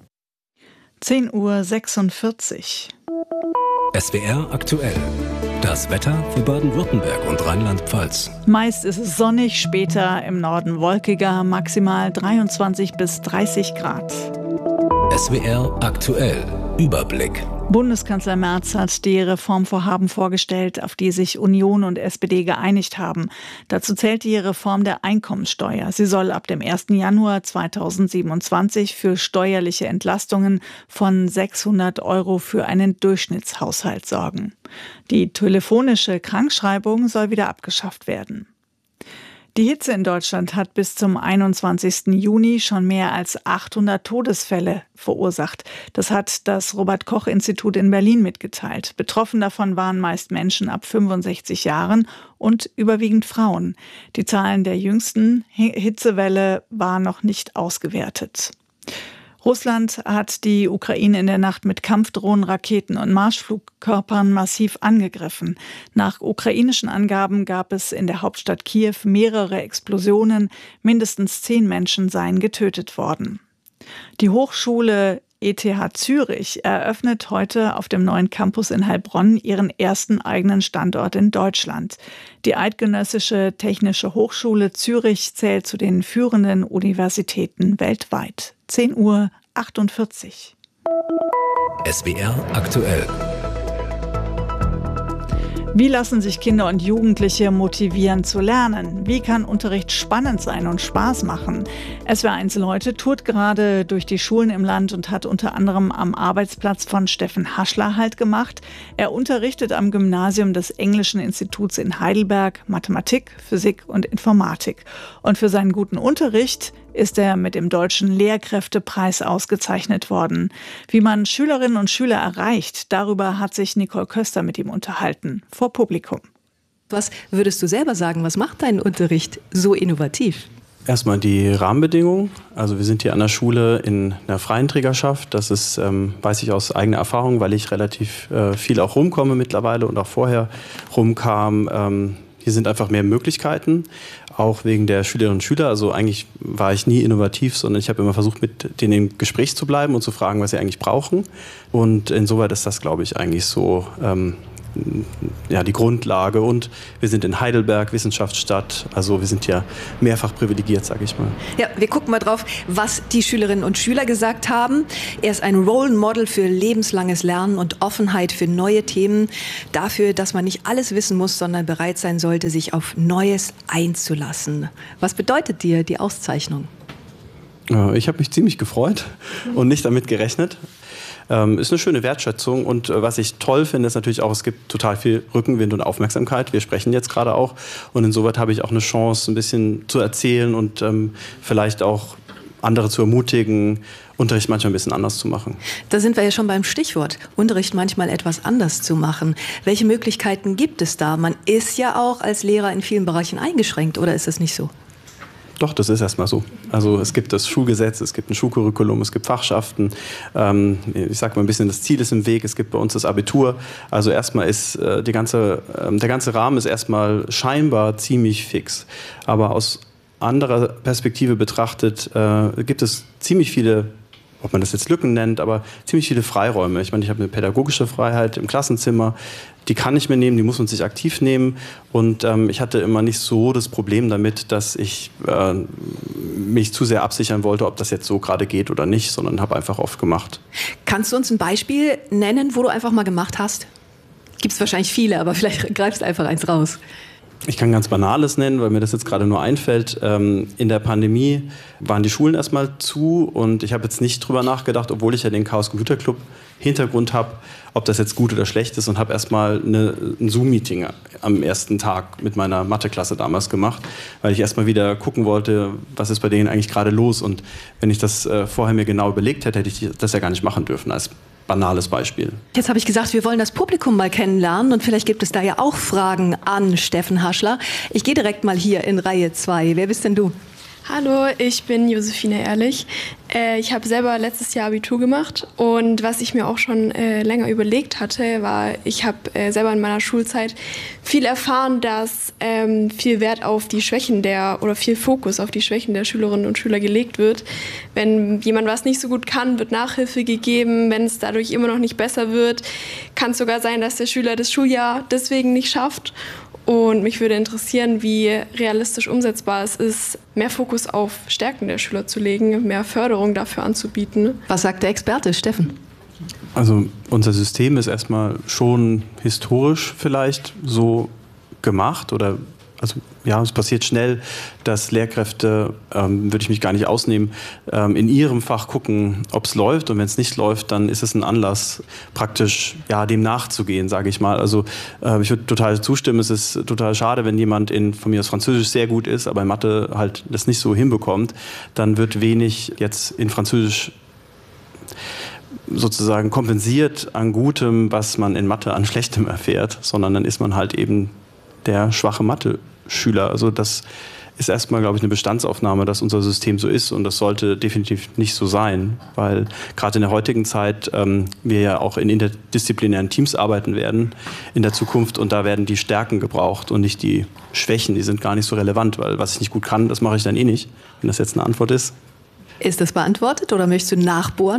10:46 Uhr. SWR aktuell. Das Wetter für Baden-Württemberg und Rheinland-Pfalz. Meist ist es sonnig, später im Norden wolkiger, maximal 23 bis 30 Grad. SWR aktuell. Überblick. Bundeskanzler Merz hat die Reformvorhaben vorgestellt, auf die sich Union und SPD geeinigt haben. Dazu zählt die Reform der Einkommensteuer. Sie soll ab dem 1. Januar 2027 für steuerliche Entlastungen von 600 Euro für einen Durchschnittshaushalt sorgen. Die telefonische Krankschreibung soll wieder abgeschafft werden. Die Hitze in Deutschland hat bis zum 21. Juni schon mehr als 800 Todesfälle verursacht. Das hat das Robert-Koch-Institut in Berlin mitgeteilt. Betroffen davon waren meist Menschen ab 65 Jahren und überwiegend Frauen. Die Zahlen der jüngsten Hitzewelle waren noch nicht ausgewertet. Russland hat die Ukraine in der Nacht mit Kampfdrohnen, Raketen und Marschflugkörpern massiv angegriffen. Nach ukrainischen Angaben gab es in der Hauptstadt Kiew mehrere Explosionen. Mindestens 10 Menschen seien getötet worden. Die Hochschule ETH Zürich eröffnet heute auf dem neuen Campus in Heilbronn ihren ersten eigenen Standort in Deutschland. Die Eidgenössische Technische Hochschule Zürich zählt zu den führenden Universitäten weltweit. 10:48 Uhr. SWR aktuell. Wie lassen sich Kinder und Jugendliche motivieren zu lernen? Wie kann Unterricht spannend sein und Spaß machen? SWR1 Leute tourt gerade durch die Schulen im Land und hat unter anderem am Arbeitsplatz von Steffen Haschler Halt gemacht. Er unterrichtet am Gymnasium des Englischen Instituts in Heidelberg Mathematik, Physik und Informatik. Und für seinen guten Unterricht ist er mit dem Deutschen Lehrkräftepreis ausgezeichnet worden. Wie man Schülerinnen und Schüler erreicht, darüber hat sich Nicole Köster mit ihm unterhalten, vor Publikum. Was würdest du selber sagen, was macht deinen Unterricht so innovativ? Erstmal die Rahmenbedingungen. Also wir sind hier an der Schule in einer freien Trägerschaft. Das ist, weiß ich aus eigener Erfahrung, weil ich relativ viel auch rumkomme mittlerweile und auch vorher rumkam. Hier sind einfach mehr Möglichkeiten, auch wegen der Schülerinnen und Schüler. Also eigentlich war ich nie innovativ, sondern ich habe immer versucht, mit denen im Gespräch zu bleiben und zu fragen, was sie eigentlich brauchen. Und insoweit ist das, glaube ich, eigentlich so die Grundlage. Und wir sind in Heidelberg, Wissenschaftsstadt. Also wir sind ja mehrfach privilegiert, sage ich mal. Ja, wir gucken mal drauf, was die Schülerinnen und Schüler gesagt haben. Er ist ein Role Model für lebenslanges Lernen und Offenheit für neue Themen. Dafür, dass man nicht alles wissen muss, sondern bereit sein sollte, sich auf Neues einzulassen. Was bedeutet dir die Auszeichnung? Ich habe mich ziemlich gefreut und nicht damit gerechnet. Ist eine schöne Wertschätzung und was ich toll finde, ist natürlich auch, es gibt total viel Rückenwind und Aufmerksamkeit. Wir sprechen jetzt gerade auch und insoweit habe ich auch eine Chance, ein bisschen zu erzählen und vielleicht auch andere zu ermutigen, Unterricht manchmal ein bisschen anders zu machen. Da sind wir ja schon beim Stichwort, Unterricht manchmal etwas anders zu machen. Welche Möglichkeiten gibt es da? Man ist ja auch als Lehrer in vielen Bereichen eingeschränkt, oder ist das nicht so? Doch, das ist erstmal so. Also es gibt das Schulgesetz, es gibt ein Schulcurriculum, es gibt Fachschaften. Ich sage mal ein bisschen, das Ziel ist im Weg. Es gibt bei uns das Abitur. Also erstmal ist der ganze Rahmen ist erstmal scheinbar ziemlich fix. Aber aus anderer Perspektive betrachtet gibt es ziemlich viele, ob man das jetzt Lücken nennt, aber ziemlich viele Freiräume. Ich meine, ich habe eine pädagogische Freiheit im Klassenzimmer. Die kann ich mir nehmen, die muss man sich aktiv nehmen. Und ich hatte immer nicht so das Problem damit, dass ich mich zu sehr absichern wollte, ob das jetzt so gerade geht oder nicht, sondern habe einfach oft gemacht. Kannst du uns ein Beispiel nennen, wo du einfach mal gemacht hast? Gibt es wahrscheinlich viele, aber vielleicht greifst du einfach eins raus. Ich kann ganz Banales nennen, weil mir das jetzt gerade nur einfällt. In der Pandemie waren die Schulen erstmal zu und ich habe jetzt nicht drüber nachgedacht, obwohl ich ja den Chaos Computer Club Hintergrund habe, ob das jetzt gut oder schlecht ist und habe erstmal ein Zoom-Meeting am ersten Tag mit meiner Matheklasse damals gemacht, weil ich erstmal wieder gucken wollte, was ist bei denen eigentlich gerade los. Und wenn ich das vorher mir genau überlegt hätte, hätte ich das ja gar nicht machen dürfen als banales Beispiel. Jetzt habe ich gesagt, wir wollen das Publikum mal kennenlernen und vielleicht gibt es da ja auch Fragen an Steffen Haschler. Ich gehe direkt mal hier in Reihe 2. Wer bist denn du? Hallo, ich bin Josephine Ehrlich. Ich habe selber letztes Jahr Abitur gemacht und was ich mir auch schon länger überlegt hatte, war, ich habe selber in meiner Schulzeit viel erfahren, dass viel Wert auf die Schwächen oder viel Fokus auf die Schwächen der Schülerinnen und Schüler gelegt wird. Wenn jemand was nicht so gut kann, wird Nachhilfe gegeben. Wenn es dadurch immer noch nicht besser wird, kann es sogar sein, dass der Schüler das Schuljahr deswegen nicht schafft. Und mich würde interessieren, wie realistisch umsetzbar es ist, mehr Fokus auf Stärken der Schüler zu legen, mehr Förderung dafür anzubieten. Was sagt der Experte, Steffen? Also unser System ist erstmal schon historisch vielleicht so gemacht oder also ja, es passiert schnell, dass Lehrkräfte, würde ich mich gar nicht ausnehmen, in ihrem Fach gucken, ob es läuft. Und wenn es nicht läuft, dann ist es ein Anlass, praktisch ja, dem nachzugehen, sage ich mal. Also ich würde total zustimmen, es ist total schade, wenn jemand von mir aus Französisch sehr gut ist, aber in Mathe halt das nicht so hinbekommt, dann wird wenig jetzt in Französisch sozusagen kompensiert an Gutem, was man in Mathe an Schlechtem erfährt, sondern dann ist man halt eben der schwache Mathe-Schüler. Also das ist erstmal, glaube ich, eine Bestandsaufnahme, dass unser System so ist und das sollte definitiv nicht so sein, weil gerade in der heutigen Zeit wir ja auch in interdisziplinären Teams arbeiten werden in der Zukunft und da werden die Stärken gebraucht und nicht die Schwächen, die sind gar nicht so relevant, weil was ich nicht gut kann, das mache ich dann eh nicht, wenn das jetzt eine Antwort ist. Ist das beantwortet oder möchtest du nachbohren?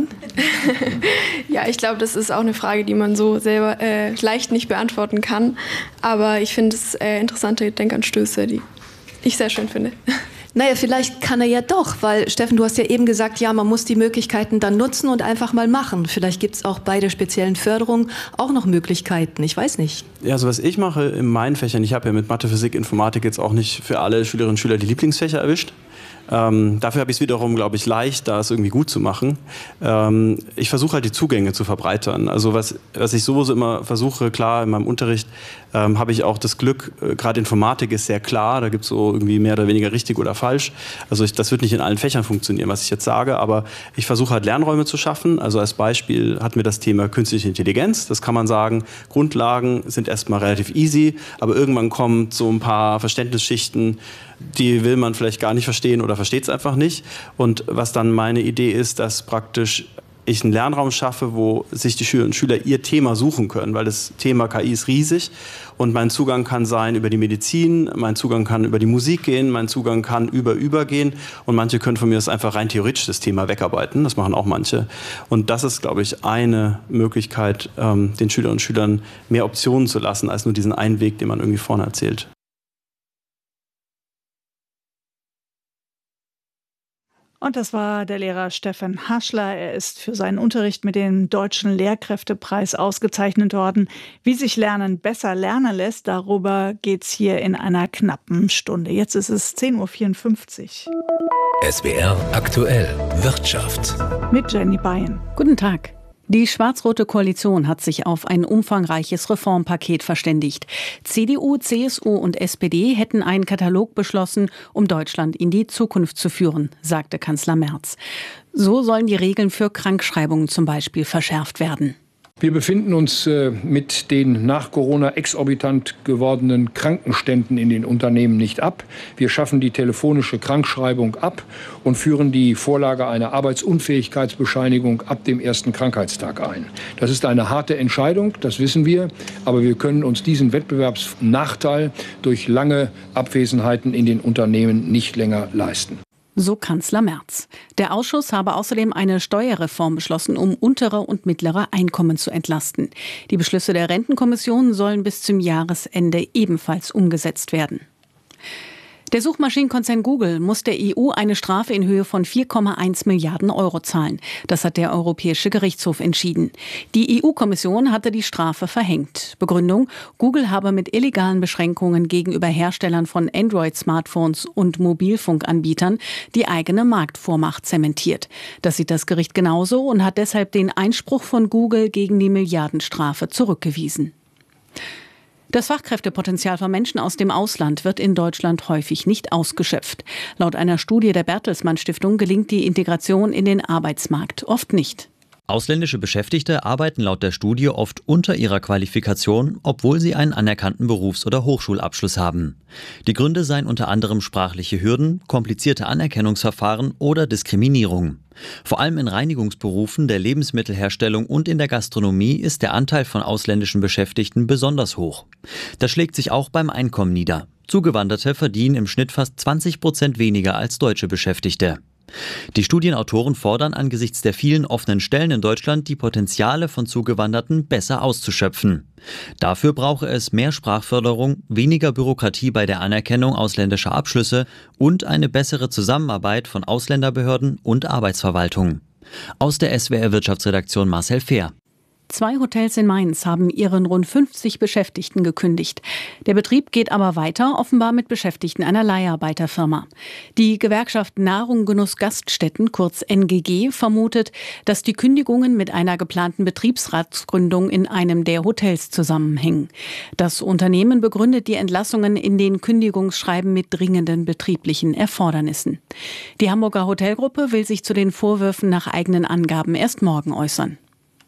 Ja, ich glaube, das ist auch eine Frage, die man so selber leicht nicht beantworten kann. Aber ich finde es interessante Denkanstöße, die ich sehr schön finde. Naja, vielleicht kann er ja doch, weil Steffen, du hast ja eben gesagt, ja, man muss die Möglichkeiten dann nutzen und einfach mal machen. Vielleicht gibt es auch bei der speziellen Förderung auch noch Möglichkeiten, ich weiß nicht. Ja, also was ich mache in meinen Fächern, ich habe ja mit Mathe, Physik, Informatik jetzt auch nicht für alle Schülerinnen und Schüler die Lieblingsfächer erwischt. Dafür habe ich es wiederum, glaube ich, leicht, da es irgendwie gut zu machen. Ich versuche halt die Zugänge zu verbreitern. Also was ich sowieso immer versuche, klar, in meinem Unterricht habe ich auch das Glück, gerade Informatik ist sehr klar, da gibt es so irgendwie mehr oder weniger richtig oder falsch. Also das wird nicht in allen Fächern funktionieren, was ich jetzt sage, aber ich versuche halt Lernräume zu schaffen. Also als Beispiel hatten wir das Thema künstliche Intelligenz. Das kann man sagen, Grundlagen sind klingt erstmal relativ easy, aber irgendwann kommt so ein paar Verständnisschichten, die will man vielleicht gar nicht verstehen oder versteht es einfach nicht. Und was dann meine Idee ist, dass praktisch ich einen Lernraum schaffe, wo sich die Schülerinnen und Schüler ihr Thema suchen können, weil das Thema KI ist riesig und mein Zugang kann sein über die Medizin, mein Zugang kann über die Musik gehen, mein Zugang kann über gehen und manche können von mir das einfach rein theoretisch das Thema wegarbeiten, das machen auch manche. Und das ist, glaube ich, eine Möglichkeit, den Schülerinnen und Schülern mehr Optionen zu lassen, als nur diesen einen Weg, den man irgendwie vorne erzählt. Und das war der Lehrer Steffen Haschler. Er ist für seinen Unterricht mit dem Deutschen Lehrkräftepreis ausgezeichnet worden. Wie sich Lernen besser lernen lässt, darüber geht's hier in einer knappen Stunde. Jetzt ist es 10.54 Uhr. SWR aktuell Wirtschaft. Mit Jenny Bayen. Guten Tag. Die schwarz-rote Koalition hat sich auf ein umfangreiches Reformpaket verständigt. CDU, CSU und SPD hätten einen Katalog beschlossen, um Deutschland in die Zukunft zu führen, sagte Kanzler Merz. So sollen die Regeln für Krankschreibungen zum Beispiel verschärft werden. Wir befinden uns mit den nach Corona exorbitant gewordenen Krankenständen in den Unternehmen nicht ab. Wir schaffen die telefonische Krankschreibung ab und führen die Vorlage einer Arbeitsunfähigkeitsbescheinigung ab dem ersten Krankheitstag ein. Das ist eine harte Entscheidung, das wissen wir, aber wir können uns diesen Wettbewerbsnachteil durch lange Abwesenheiten in den Unternehmen nicht länger leisten. So Kanzler Merz. Der Ausschuss habe außerdem eine Steuerreform beschlossen, um untere und mittlere Einkommen zu entlasten. Die Beschlüsse der Rentenkommission sollen bis zum Jahresende ebenfalls umgesetzt werden. Der Suchmaschinenkonzern Google muss der EU eine Strafe in Höhe von 4,1 Milliarden Euro zahlen. Das hat der Europäische Gerichtshof entschieden. Die EU-Kommission hatte die Strafe verhängt. Begründung: Google habe mit illegalen Beschränkungen gegenüber Herstellern von Android-Smartphones und Mobilfunkanbietern die eigene Marktvormacht zementiert. Das sieht das Gericht genauso und hat deshalb den Einspruch von Google gegen die Milliardenstrafe zurückgewiesen. Das Fachkräftepotenzial von Menschen aus dem Ausland wird in Deutschland häufig nicht ausgeschöpft. Laut einer Studie der Bertelsmann Stiftung gelingt die Integration in den Arbeitsmarkt oft nicht. Ausländische Beschäftigte arbeiten laut der Studie oft unter ihrer Qualifikation, obwohl sie einen anerkannten Berufs- oder Hochschulabschluss haben. Die Gründe seien unter anderem sprachliche Hürden, komplizierte Anerkennungsverfahren oder Diskriminierung. Vor allem in Reinigungsberufen, der Lebensmittelherstellung und in der Gastronomie ist der Anteil von ausländischen Beschäftigten besonders hoch. Das schlägt sich auch beim Einkommen nieder. Zugewanderte verdienen im Schnitt fast 20% weniger als deutsche Beschäftigte. Die Studienautoren fordern angesichts der vielen offenen Stellen in Deutschland, die Potenziale von Zugewanderten besser auszuschöpfen. Dafür brauche es mehr Sprachförderung, weniger Bürokratie bei der Anerkennung ausländischer Abschlüsse und eine bessere Zusammenarbeit von Ausländerbehörden und Arbeitsverwaltung. Aus der SWR Wirtschaftsredaktion Marcel Fehr. 2 Hotels in Mainz haben ihren rund 50 Beschäftigten gekündigt. Der Betrieb geht aber weiter, offenbar mit Beschäftigten einer Leiharbeiterfirma. Die Gewerkschaft Nahrung, Genuss, Gaststätten, kurz NGG, vermutet, dass die Kündigungen mit einer geplanten Betriebsratsgründung in einem der Hotels zusammenhängen. Das Unternehmen begründet die Entlassungen in den Kündigungsschreiben mit dringenden betrieblichen Erfordernissen. Die Hamburger Hotelgruppe will sich zu den Vorwürfen nach eigenen Angaben erst morgen äußern.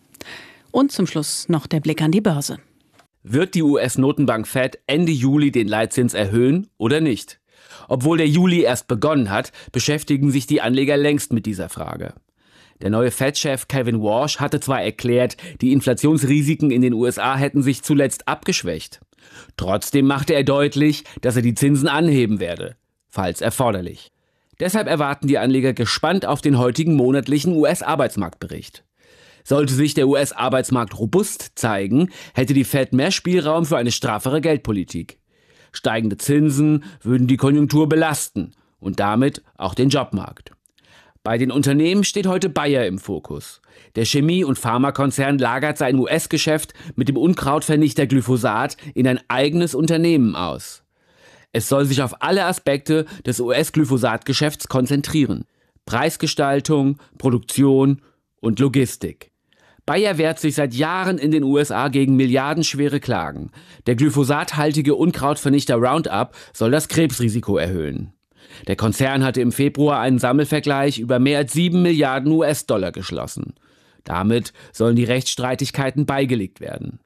Und zum Schluss noch der Blick an die Börse. Wird die US-Notenbank Fed Ende Juli den Leitzins erhöhen oder nicht? Obwohl der Juli erst begonnen hat, beschäftigen sich die Anleger längst mit dieser Frage. Der neue Fed-Chef Kevin Warsh hatte zwar erklärt, die Inflationsrisiken in den USA hätten sich zuletzt abgeschwächt. Trotzdem machte er deutlich, dass er die Zinsen anheben werde, falls erforderlich. Deshalb erwarten die Anleger gespannt auf den heutigen monatlichen US-Arbeitsmarktbericht. Sollte sich der US-Arbeitsmarkt robust zeigen, hätte die Fed mehr Spielraum für eine straffere Geldpolitik. Steigende Zinsen würden die Konjunktur belasten und damit auch den Jobmarkt. Bei den Unternehmen steht heute Bayer im Fokus. Der Chemie- und Pharmakonzern lagert sein US-Geschäft mit dem Unkrautvernichter Glyphosat in ein eigenes Unternehmen aus. Es soll sich auf alle Aspekte des US-Glyphosat-Geschäfts konzentrieren: Preisgestaltung, Produktion und Logistik. Bayer wehrt sich seit Jahren in den USA gegen milliardenschwere Klagen. Der glyphosathaltige Unkrautvernichter Roundup soll das Krebsrisiko erhöhen. Der Konzern hatte im Februar einen Sammelvergleich über mehr als 7 Milliarden US-Dollar geschlossen. Damit sollen die Rechtsstreitigkeiten beigelegt werden.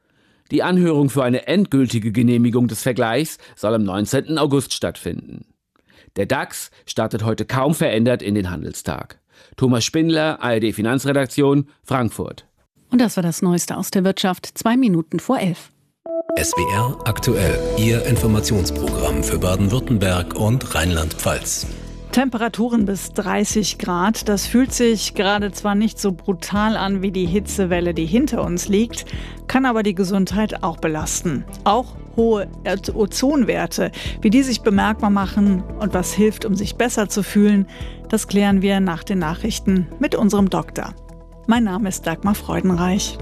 Die Anhörung für eine endgültige Genehmigung des Vergleichs soll am 19. August stattfinden. Der DAX startet heute kaum verändert in den Handelstag. Thomas Spindler, ARD Finanzredaktion, Frankfurt. Und das war das Neueste aus der Wirtschaft, 11:02. SWR aktuell, Ihr Informationsprogramm für Baden-Württemberg und Rheinland-Pfalz. Temperaturen bis 30 Grad. Das fühlt sich gerade zwar nicht so brutal an wie die Hitzewelle, die hinter uns liegt, kann aber die Gesundheit auch belasten. Auch hohe Ozonwerte, wie die sich bemerkbar machen und was hilft, um sich besser zu fühlen, das klären wir nach den Nachrichten mit unserem Doktor. Mein Name ist Dagmar Freudenreich.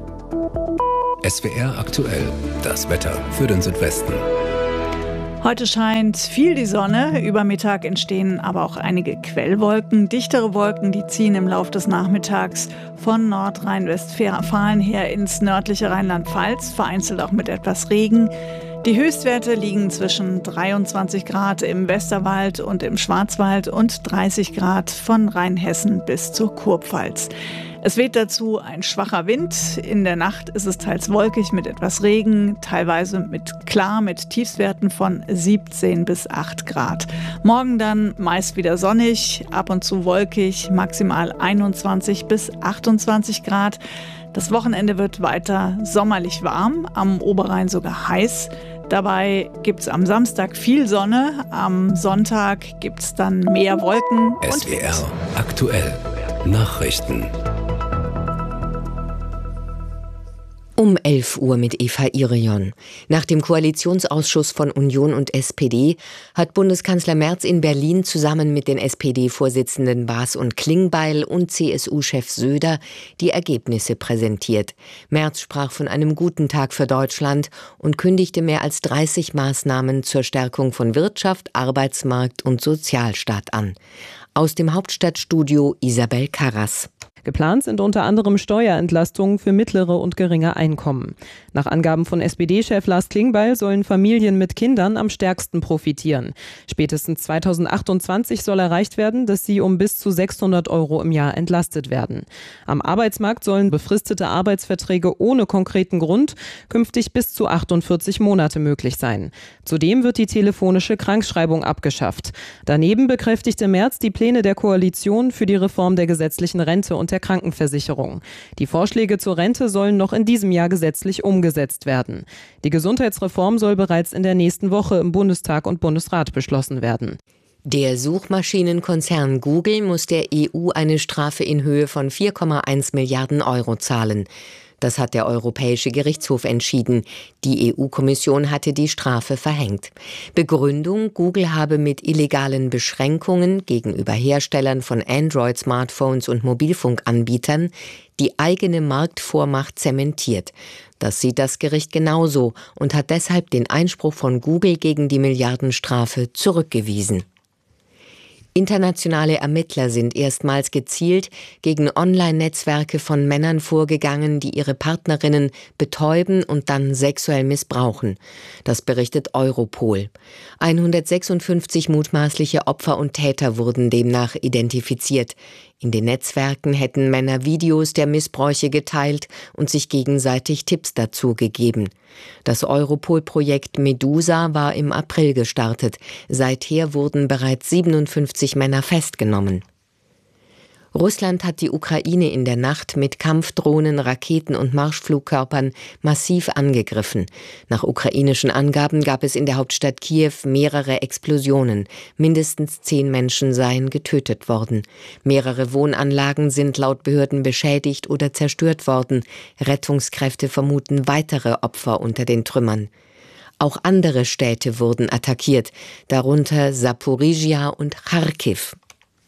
SWR aktuell, das Wetter für den Südwesten. Heute scheint viel die Sonne, über Mittag entstehen aber auch einige Quellwolken. Dichtere Wolken, die ziehen im Laufe des Nachmittags von Nordrhein-Westfalen her ins nördliche Rheinland-Pfalz, vereinzelt auch mit etwas Regen. Die Höchstwerte liegen zwischen 23 Grad im Westerwald und im Schwarzwald und 30 Grad von Rheinhessen bis zur Kurpfalz. Es weht dazu ein schwacher Wind. In der Nacht ist es teils wolkig mit etwas Regen, teilweise mit Tiefstwerten von 17 bis 8 Grad. Morgen dann meist wieder sonnig, ab und zu wolkig, maximal 21 bis 28 Grad. Das Wochenende wird weiter sommerlich warm, am Oberrhein sogar heiß. Dabei gibt es am Samstag viel Sonne, am Sonntag gibt es dann mehr Wolken und SWR aktuell, Nachrichten. Um 11 Uhr mit Eva Irion. Nach dem Koalitionsausschuss von Union und SPD hat Bundeskanzler Merz in Berlin zusammen mit den SPD-Vorsitzenden Baas und Klingbeil und CSU-Chef Söder die Ergebnisse präsentiert. Merz sprach von einem guten Tag für Deutschland und kündigte mehr als 30 Maßnahmen zur Stärkung von Wirtschaft, Arbeitsmarkt und Sozialstaat an. Aus dem Hauptstadtstudio Isabel Karras. Geplant sind unter anderem Steuerentlastungen für mittlere und geringe Einkommen. Nach Angaben von SPD-Chef Lars Klingbeil sollen Familien mit Kindern am stärksten profitieren. Spätestens 2028 soll erreicht werden, dass sie um bis zu 600 € im Jahr entlastet werden. Am Arbeitsmarkt sollen befristete Arbeitsverträge ohne konkreten Grund künftig bis zu 48 Monate möglich sein. Zudem wird die telefonische Krankschreibung abgeschafft. Daneben bekräftigte Merz die Pläne der Koalition für die Reform der gesetzlichen Rente und der Krankenversicherung. Die Vorschläge zur Rente sollen noch in diesem Jahr gesetzlich umgesetzt werden. Die Gesundheitsreform soll bereits in der nächsten Woche im Bundestag und Bundesrat beschlossen werden. Der Suchmaschinenkonzern Google muss der EU eine Strafe in Höhe von 4,1 Milliarden € zahlen. Das hat der Europäische Gerichtshof entschieden. Die EU-Kommission hatte die Strafe verhängt. Begründung: Google habe mit illegalen Beschränkungen gegenüber Herstellern von Android-Smartphones und Mobilfunkanbietern die eigene Marktvormacht zementiert. Das sieht das Gericht genauso und hat deshalb den Einspruch von Google gegen die Milliardenstrafe zurückgewiesen. Internationale Ermittler sind erstmals gezielt gegen Online-Netzwerke von Männern vorgegangen, die ihre Partnerinnen betäuben und dann sexuell missbrauchen. Das berichtet Europol. 156 mutmaßliche Opfer und Täter wurden demnach identifiziert. In den Netzwerken hätten Männer Videos der Missbräuche geteilt und sich gegenseitig Tipps dazu gegeben. Das Europol-Projekt Medusa war im April gestartet. Seither wurden bereits 57 Männer festgenommen. Russland hat die Ukraine in der Nacht mit Kampfdrohnen, Raketen und Marschflugkörpern massiv angegriffen. Nach ukrainischen Angaben gab es in der Hauptstadt Kiew mehrere Explosionen. Mindestens 10 Menschen seien getötet worden. Mehrere Wohnanlagen sind laut Behörden beschädigt oder zerstört worden. Rettungskräfte vermuten weitere Opfer unter den Trümmern. Auch andere Städte wurden attackiert, darunter Saporizhia und Charkiw.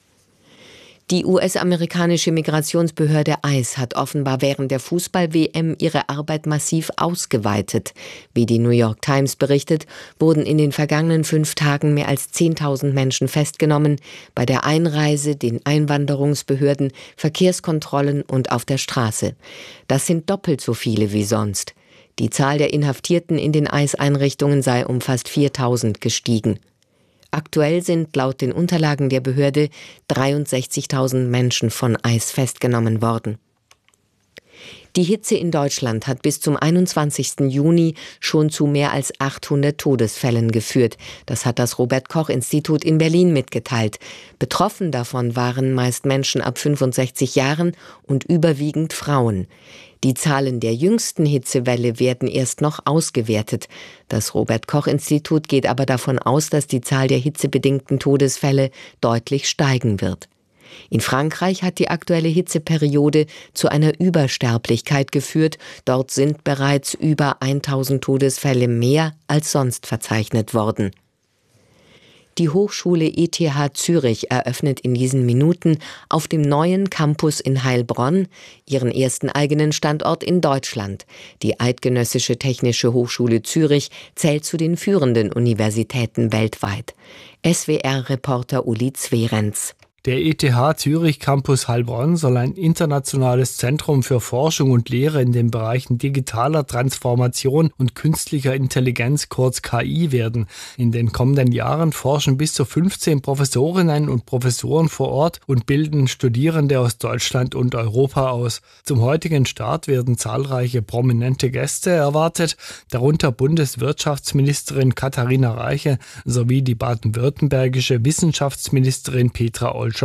Die US-amerikanische Migrationsbehörde ICE hat offenbar während der Fußball-WM ihre Arbeit massiv ausgeweitet. Wie die New York Times berichtet, wurden in den vergangenen 5 Tagen mehr als 10.000 Menschen festgenommen, bei der Einreise, den Einwanderungsbehörden, Verkehrskontrollen und auf der Straße. Das sind doppelt so viele wie sonst. Die Zahl der Inhaftierten in den ICE-Einrichtungen sei um fast 4.000 gestiegen. Aktuell sind laut den Unterlagen der Behörde 63.000 Menschen von ICE festgenommen worden. Die Hitze in Deutschland hat bis zum 21. Juni schon zu mehr als 800 Todesfällen geführt. Das hat das Robert-Koch-Institut in Berlin mitgeteilt. Betroffen davon waren meist Menschen ab 65 Jahren und überwiegend Frauen. Die Zahlen der jüngsten Hitzewelle werden erst noch ausgewertet. Das Robert-Koch-Institut geht aber davon aus, dass die Zahl der hitzebedingten Todesfälle deutlich steigen wird. In Frankreich hat die aktuelle Hitzeperiode zu einer Übersterblichkeit geführt. Dort sind bereits über 1000 Todesfälle mehr als sonst verzeichnet worden. Die Hochschule ETH Zürich eröffnet in diesen Minuten auf dem neuen Campus in Heilbronn ihren ersten eigenen Standort in Deutschland. Die Eidgenössische Technische Hochschule Zürich zählt zu den führenden Universitäten weltweit. SWR-Reporter Uli Zwerenz. Der ETH Zürich Campus Heilbronn soll ein internationales Zentrum für Forschung und Lehre in den Bereichen digitaler Transformation und künstlicher Intelligenz, kurz KI, werden. In den kommenden Jahren forschen bis zu 15 Professorinnen und Professoren vor Ort und bilden Studierende aus Deutschland und Europa aus. Zum heutigen Start werden zahlreiche prominente Gäste erwartet, darunter Bundeswirtschaftsministerin Katharina Reiche sowie die baden-württembergische Wissenschaftsministerin Petra Olschowski.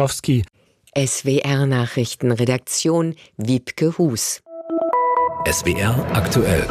SWR-Nachrichtenredaktion Wiebke Hus. SWR aktuell.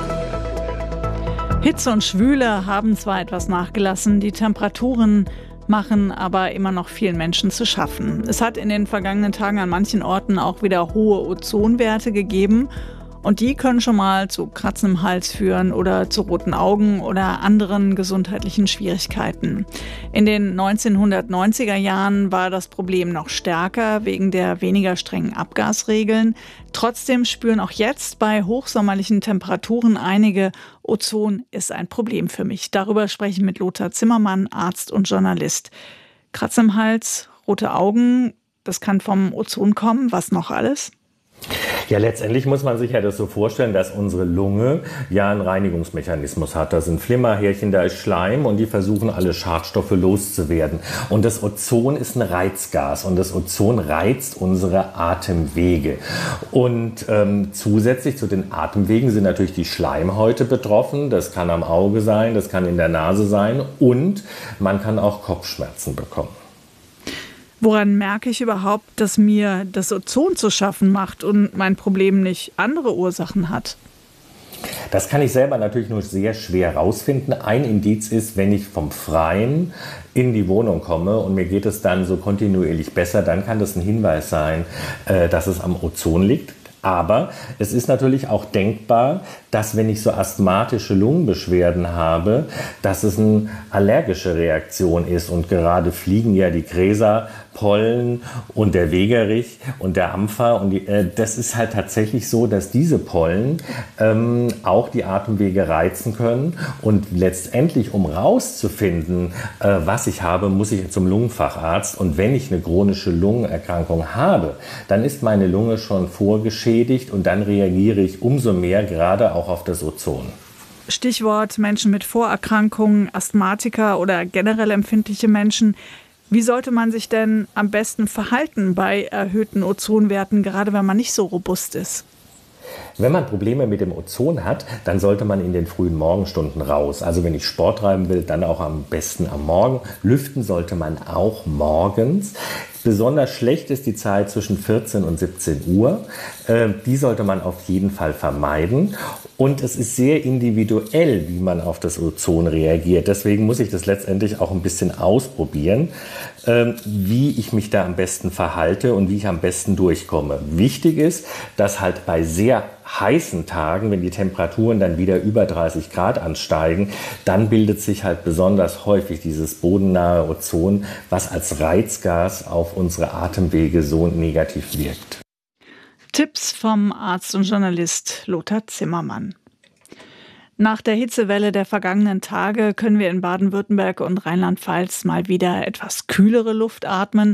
Hitze und Schwüle haben zwar etwas nachgelassen, die Temperaturen machen aber immer noch vielen Menschen zu schaffen. Es hat in den vergangenen Tagen an manchen Orten auch wieder hohe Ozonwerte gegeben. Und die können schon mal zu Kratzen im Hals führen oder zu roten Augen oder anderen gesundheitlichen Schwierigkeiten. In den 1990er Jahren war das Problem noch stärker wegen der weniger strengen Abgasregeln. Trotzdem spüren auch jetzt bei hochsommerlichen Temperaturen einige, Ozon ist ein Problem für mich. Darüber spreche ich mit Lothar Zimmermann, Arzt und Journalist. Kratzen im Hals, rote Augen, das kann vom Ozon kommen. Was noch alles? Ja, letztendlich muss man sich ja das so vorstellen, dass unsere Lunge ja einen Reinigungsmechanismus hat. Da sind Flimmerhärchen, da ist Schleim und die versuchen alle Schadstoffe loszuwerden. Und das Ozon ist ein Reizgas und das Ozon reizt unsere Atemwege. Und zusätzlich zu den Atemwegen sind natürlich die Schleimhäute betroffen. Das kann am Auge sein, das kann in der Nase sein und man kann auch Kopfschmerzen bekommen. Woran merke ich überhaupt, dass mir das Ozon zu schaffen macht und mein Problem nicht andere Ursachen hat? Das kann ich selber natürlich nur sehr schwer rausfinden. Ein Indiz ist, wenn ich vom Freien in die Wohnung komme und mir geht es dann so kontinuierlich besser, dann kann das ein Hinweis sein, dass es am Ozon liegt. Aber es ist natürlich auch denkbar, dass wenn ich so asthmatische Lungenbeschwerden habe, dass es eine allergische Reaktion ist. Und gerade fliegen ja die Gräserpollen und der Wegerich und der Ampfer. Und das ist halt tatsächlich so, dass diese Pollen auch die Atemwege reizen können. Und letztendlich, um rauszufinden, was ich habe, muss ich zum Lungenfacharzt. Und wenn ich eine chronische Lungenerkrankung habe, dann ist meine Lunge schon vorgeschädigt und dann reagiere ich umso mehr gerade auch auf das Ozon. Stichwort Menschen mit Vorerkrankungen, Asthmatiker oder generell empfindliche Menschen. Wie sollte man sich denn am besten verhalten bei erhöhten Ozonwerten, gerade wenn man nicht so robust ist? Wenn man Probleme mit dem Ozon hat, dann sollte man in den frühen Morgenstunden raus. Also wenn ich Sport treiben will, dann auch am besten am Morgen. Lüften sollte man auch morgens. Besonders schlecht ist die Zeit zwischen 14 und 17 Uhr. Die sollte man auf jeden Fall vermeiden. Und es ist sehr individuell, wie man auf das Ozon reagiert. Deswegen muss ich das letztendlich auch ein bisschen ausprobieren, wie ich mich da am besten verhalte und wie ich am besten durchkomme. Wichtig ist, dass halt bei sehr heißen Tagen, wenn die Temperaturen dann wieder über 30 Grad ansteigen, dann bildet sich halt besonders häufig dieses bodennahe Ozon, was als Reizgas auf unsere Atemwege so negativ wirkt. Tipps vom Arzt und Journalist Lothar Zimmermann. Nach der Hitzewelle der vergangenen Tage können wir in Baden-Württemberg und Rheinland-Pfalz mal wieder etwas kühlere Luft atmen.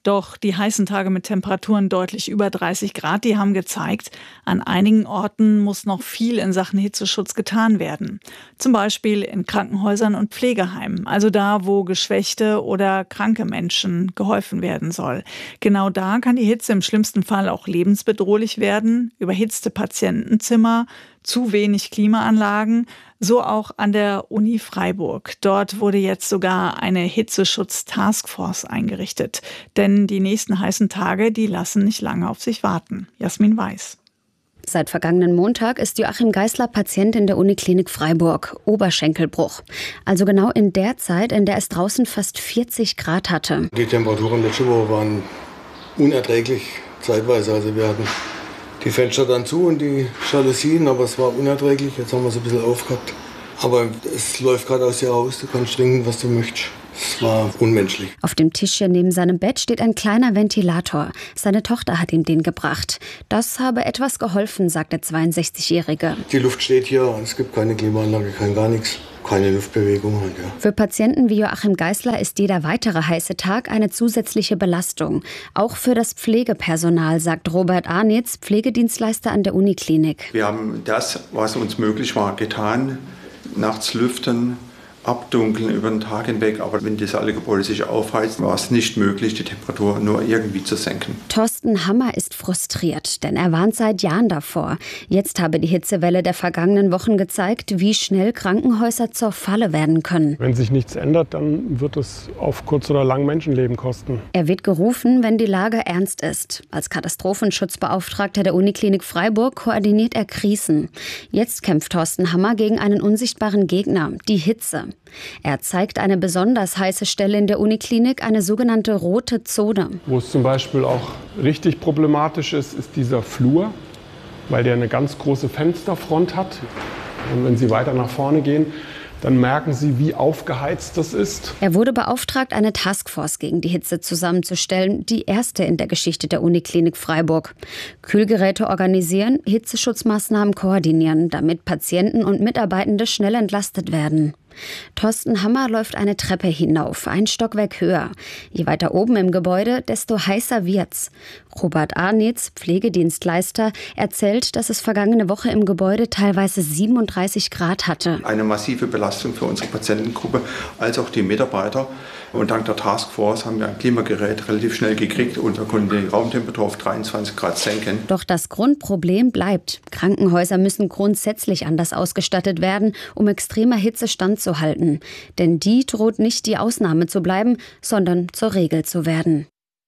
Doch die heißen Tage mit Temperaturen deutlich über 30 Grad, die haben gezeigt, an einigen Orten muss noch viel in Sachen Hitzeschutz getan werden. Zum Beispiel in Krankenhäusern und Pflegeheimen, also da, wo geschwächte oder kranke Menschen geholfen werden soll. Genau da kann die Hitze im schlimmsten Fall auch lebensbedrohlich werden. Überhitzte Patientenzimmer, zu wenig Klimaanlagen, so auch an der Uni Freiburg. Dort wurde jetzt sogar eine Hitzeschutz-Taskforce eingerichtet. Denn die nächsten heißen Tage, die lassen nicht lange auf sich warten. Jasmin Weiß. Seit vergangenen Montag ist Joachim Geisler Patient in der Uniklinik Freiburg, Oberschenkelbruch. Also genau in der Zeit, in der es draußen fast 40 Grad hatte. Die Temperaturen letzte Woche waren unerträglich zeitweise. Also wir hatten die Fenster dann zu und die Jalousien, aber es war unerträglich. Jetzt haben wir es ein bisschen aufgehabt. Aber es läuft gerade aus dir raus, du kannst trinken, was du möchtest. Es war unmenschlich. Auf dem Tischchen neben seinem Bett steht ein kleiner Ventilator. Seine Tochter hat ihm den gebracht. Das habe etwas geholfen, sagt der 62-Jährige. Die Luft steht hier, es gibt keine Klimaanlage, kein gar nichts. Keine Luftbewegung halt, ja. Für Patienten wie Joachim Geisler ist jeder weitere heiße Tag eine zusätzliche Belastung. Auch für das Pflegepersonal, sagt Robert Arnitz, Pflegedienstleister an der Uniklinik. Wir haben das, was uns möglich war, getan. Nachts lüften, abdunkeln über den Tag hinweg. Aber wenn diese alle Gebäude sich aufheizen, war es nicht möglich, die Temperatur nur irgendwie zu senken. Thorsten Hammer ist frustriert, denn er warnt seit Jahren davor. Jetzt habe die Hitzewelle der vergangenen Wochen gezeigt, wie schnell Krankenhäuser zur Falle werden können. Wenn sich nichts ändert, dann wird es auf kurz oder lang Menschenleben kosten. Er wird gerufen, wenn die Lage ernst ist. Als Katastrophenschutzbeauftragter der Uniklinik Freiburg koordiniert er Krisen. Jetzt kämpft Thorsten Hammer gegen einen unsichtbaren Gegner, die Hitze. Er zeigt eine besonders heiße Stelle in der Uniklinik, eine sogenannte rote Zone. Wo es zum Beispiel auch richtig problematisch ist, ist dieser Flur, weil der eine ganz große Fensterfront hat. Und wenn Sie weiter nach vorne gehen, dann merken Sie, wie aufgeheizt das ist. Er wurde beauftragt, eine Taskforce gegen die Hitze zusammenzustellen, die erste in der Geschichte der Uniklinik Freiburg. Kühlgeräte organisieren, Hitzeschutzmaßnahmen koordinieren, damit Patienten und Mitarbeitende schnell entlastet werden. Thorsten Hammer läuft eine Treppe hinauf, ein Stockwerk höher. Je weiter oben im Gebäude, desto heißer wird's. Robert Arnitz, Pflegedienstleister, erzählt, dass es vergangene Woche im Gebäude teilweise 37 Grad hatte. Eine massive Belastung für unsere Patientengruppe, als auch die Mitarbeiter. Und dank der Taskforce haben wir ein Klimagerät relativ schnell gekriegt und wir konnten die Raumtemperatur auf 23 Grad senken. Doch das Grundproblem bleibt. Krankenhäuser müssen grundsätzlich anders ausgestattet werden, um extremer Hitze standzuhalten. Denn die droht nicht die Ausnahme zu bleiben, sondern zur Regel zu werden.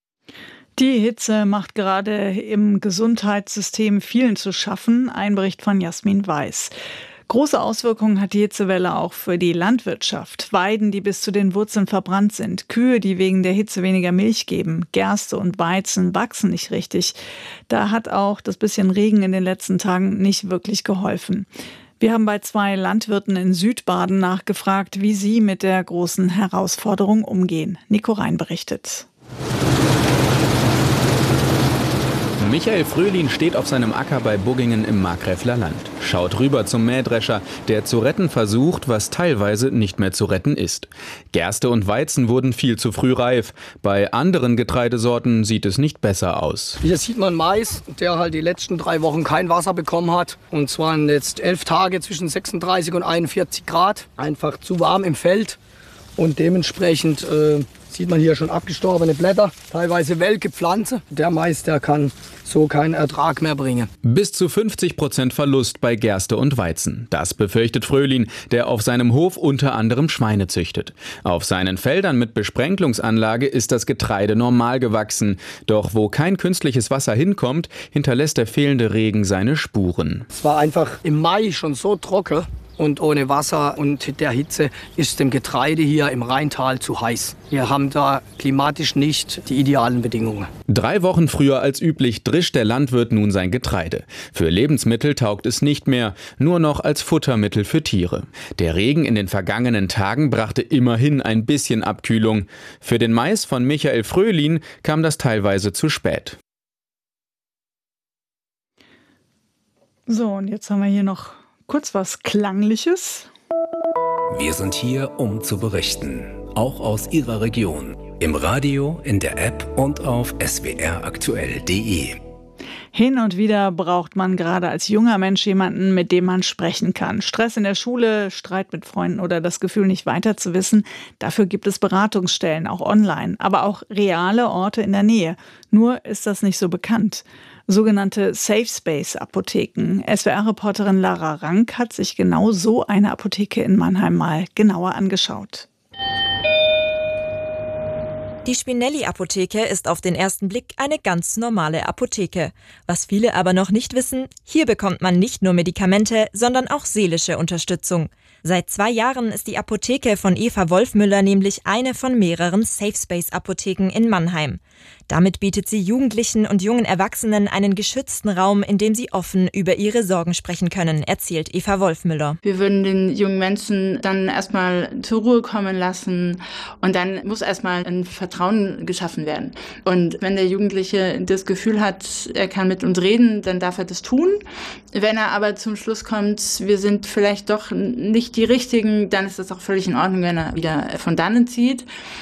Die Hitze macht gerade im Gesundheitssystem vielen zu schaffen. Ein Bericht von Jasmin Weiß. Große Auswirkungen hat die Hitzewelle auch für die Landwirtschaft. Weiden, die bis zu den Wurzeln verbrannt sind. Kühe, die wegen der Hitze weniger Milch geben. Gerste und Weizen wachsen nicht richtig. Da hat auch das bisschen Regen in den letzten Tagen nicht wirklich geholfen. Wir haben bei 2 Landwirten in Südbaden nachgefragt, wie sie mit der großen Herausforderung umgehen. Nico Rhein berichtet. Michael Fröhlin steht auf seinem Acker bei Buggingen im Markgräfler Land. Schaut rüber zum Mähdrescher, der zu retten versucht, was teilweise nicht mehr zu retten ist. Gerste und Weizen wurden viel zu früh reif. Bei anderen Getreidesorten sieht es nicht besser aus. Hier sieht man Mais, der halt die letzten 3 Wochen kein Wasser bekommen hat. Und zwar jetzt 11 Tage zwischen 36 und 41 Grad. Einfach zu warm im Feld. Und dementsprechend sieht man hier schon abgestorbene Blätter, teilweise welke Pflanze. Der Mais, der kann so keinen Ertrag mehr bringen. Bis zu 50% Verlust bei Gerste und Weizen. Das befürchtet Fröhlin, der auf seinem Hof unter anderem Schweine züchtet. Auf seinen Feldern mit Besprenkelungsanlage ist das Getreide normal gewachsen. Doch wo kein künstliches Wasser hinkommt, hinterlässt der fehlende Regen seine Spuren. Es war einfach im Mai schon so trocken. Und ohne Wasser und der Hitze ist dem Getreide hier im Rheintal zu heiß. Wir haben da klimatisch nicht die idealen Bedingungen. 3 Wochen früher als üblich drischt der Landwirt nun sein Getreide. Für Lebensmittel taugt es nicht mehr, nur noch als Futtermittel für Tiere. Der Regen in den vergangenen Tagen brachte immerhin ein bisschen Abkühlung. Für den Mais von Michael Fröhlin kam das teilweise zu spät. So, und jetzt haben wir hier noch kurz was Klangliches. Wir sind hier, um zu berichten, auch aus Ihrer Region. Im Radio, in der App und auf swraktuell.de. Hin und wieder braucht man gerade als junger Mensch jemanden, mit dem man sprechen kann. Stress in der Schule, Streit mit Freunden oder das Gefühl, nicht weiter zu wissen. Dafür gibt es Beratungsstellen, auch online, aber auch reale Orte in der Nähe. Nur ist das nicht so bekannt. Sogenannte Safe Space Apotheken. SWR-Reporterin Lara Rank hat sich genau so eine Apotheke in Mannheim mal genauer angeschaut. Die Spinelli-Apotheke ist auf den ersten Blick eine ganz normale Apotheke. Was viele aber noch nicht wissen, hier bekommt man nicht nur Medikamente, sondern auch seelische Unterstützung. Seit 2 Jahren ist die Apotheke von Eva Wolfmüller nämlich eine von mehreren Safe-Space-Apotheken in Mannheim. Damit bietet sie Jugendlichen und jungen Erwachsenen einen geschützten Raum, in dem sie offen über ihre Sorgen sprechen können, erzählt Eva Wolfmüller. Wir würden den jungen Menschen dann erstmal zur Ruhe kommen lassen und dann muss erstmal ein Vertrauen geschaffen werden. Und wenn der Jugendliche das Gefühl hat, er kann mit uns reden, dann darf er das tun. Wenn er aber zum Schluss kommt, wir sind vielleicht doch nicht die Richtigen, dann ist das auch völlig in Ordnung, wenn er wieder von dannen zieht.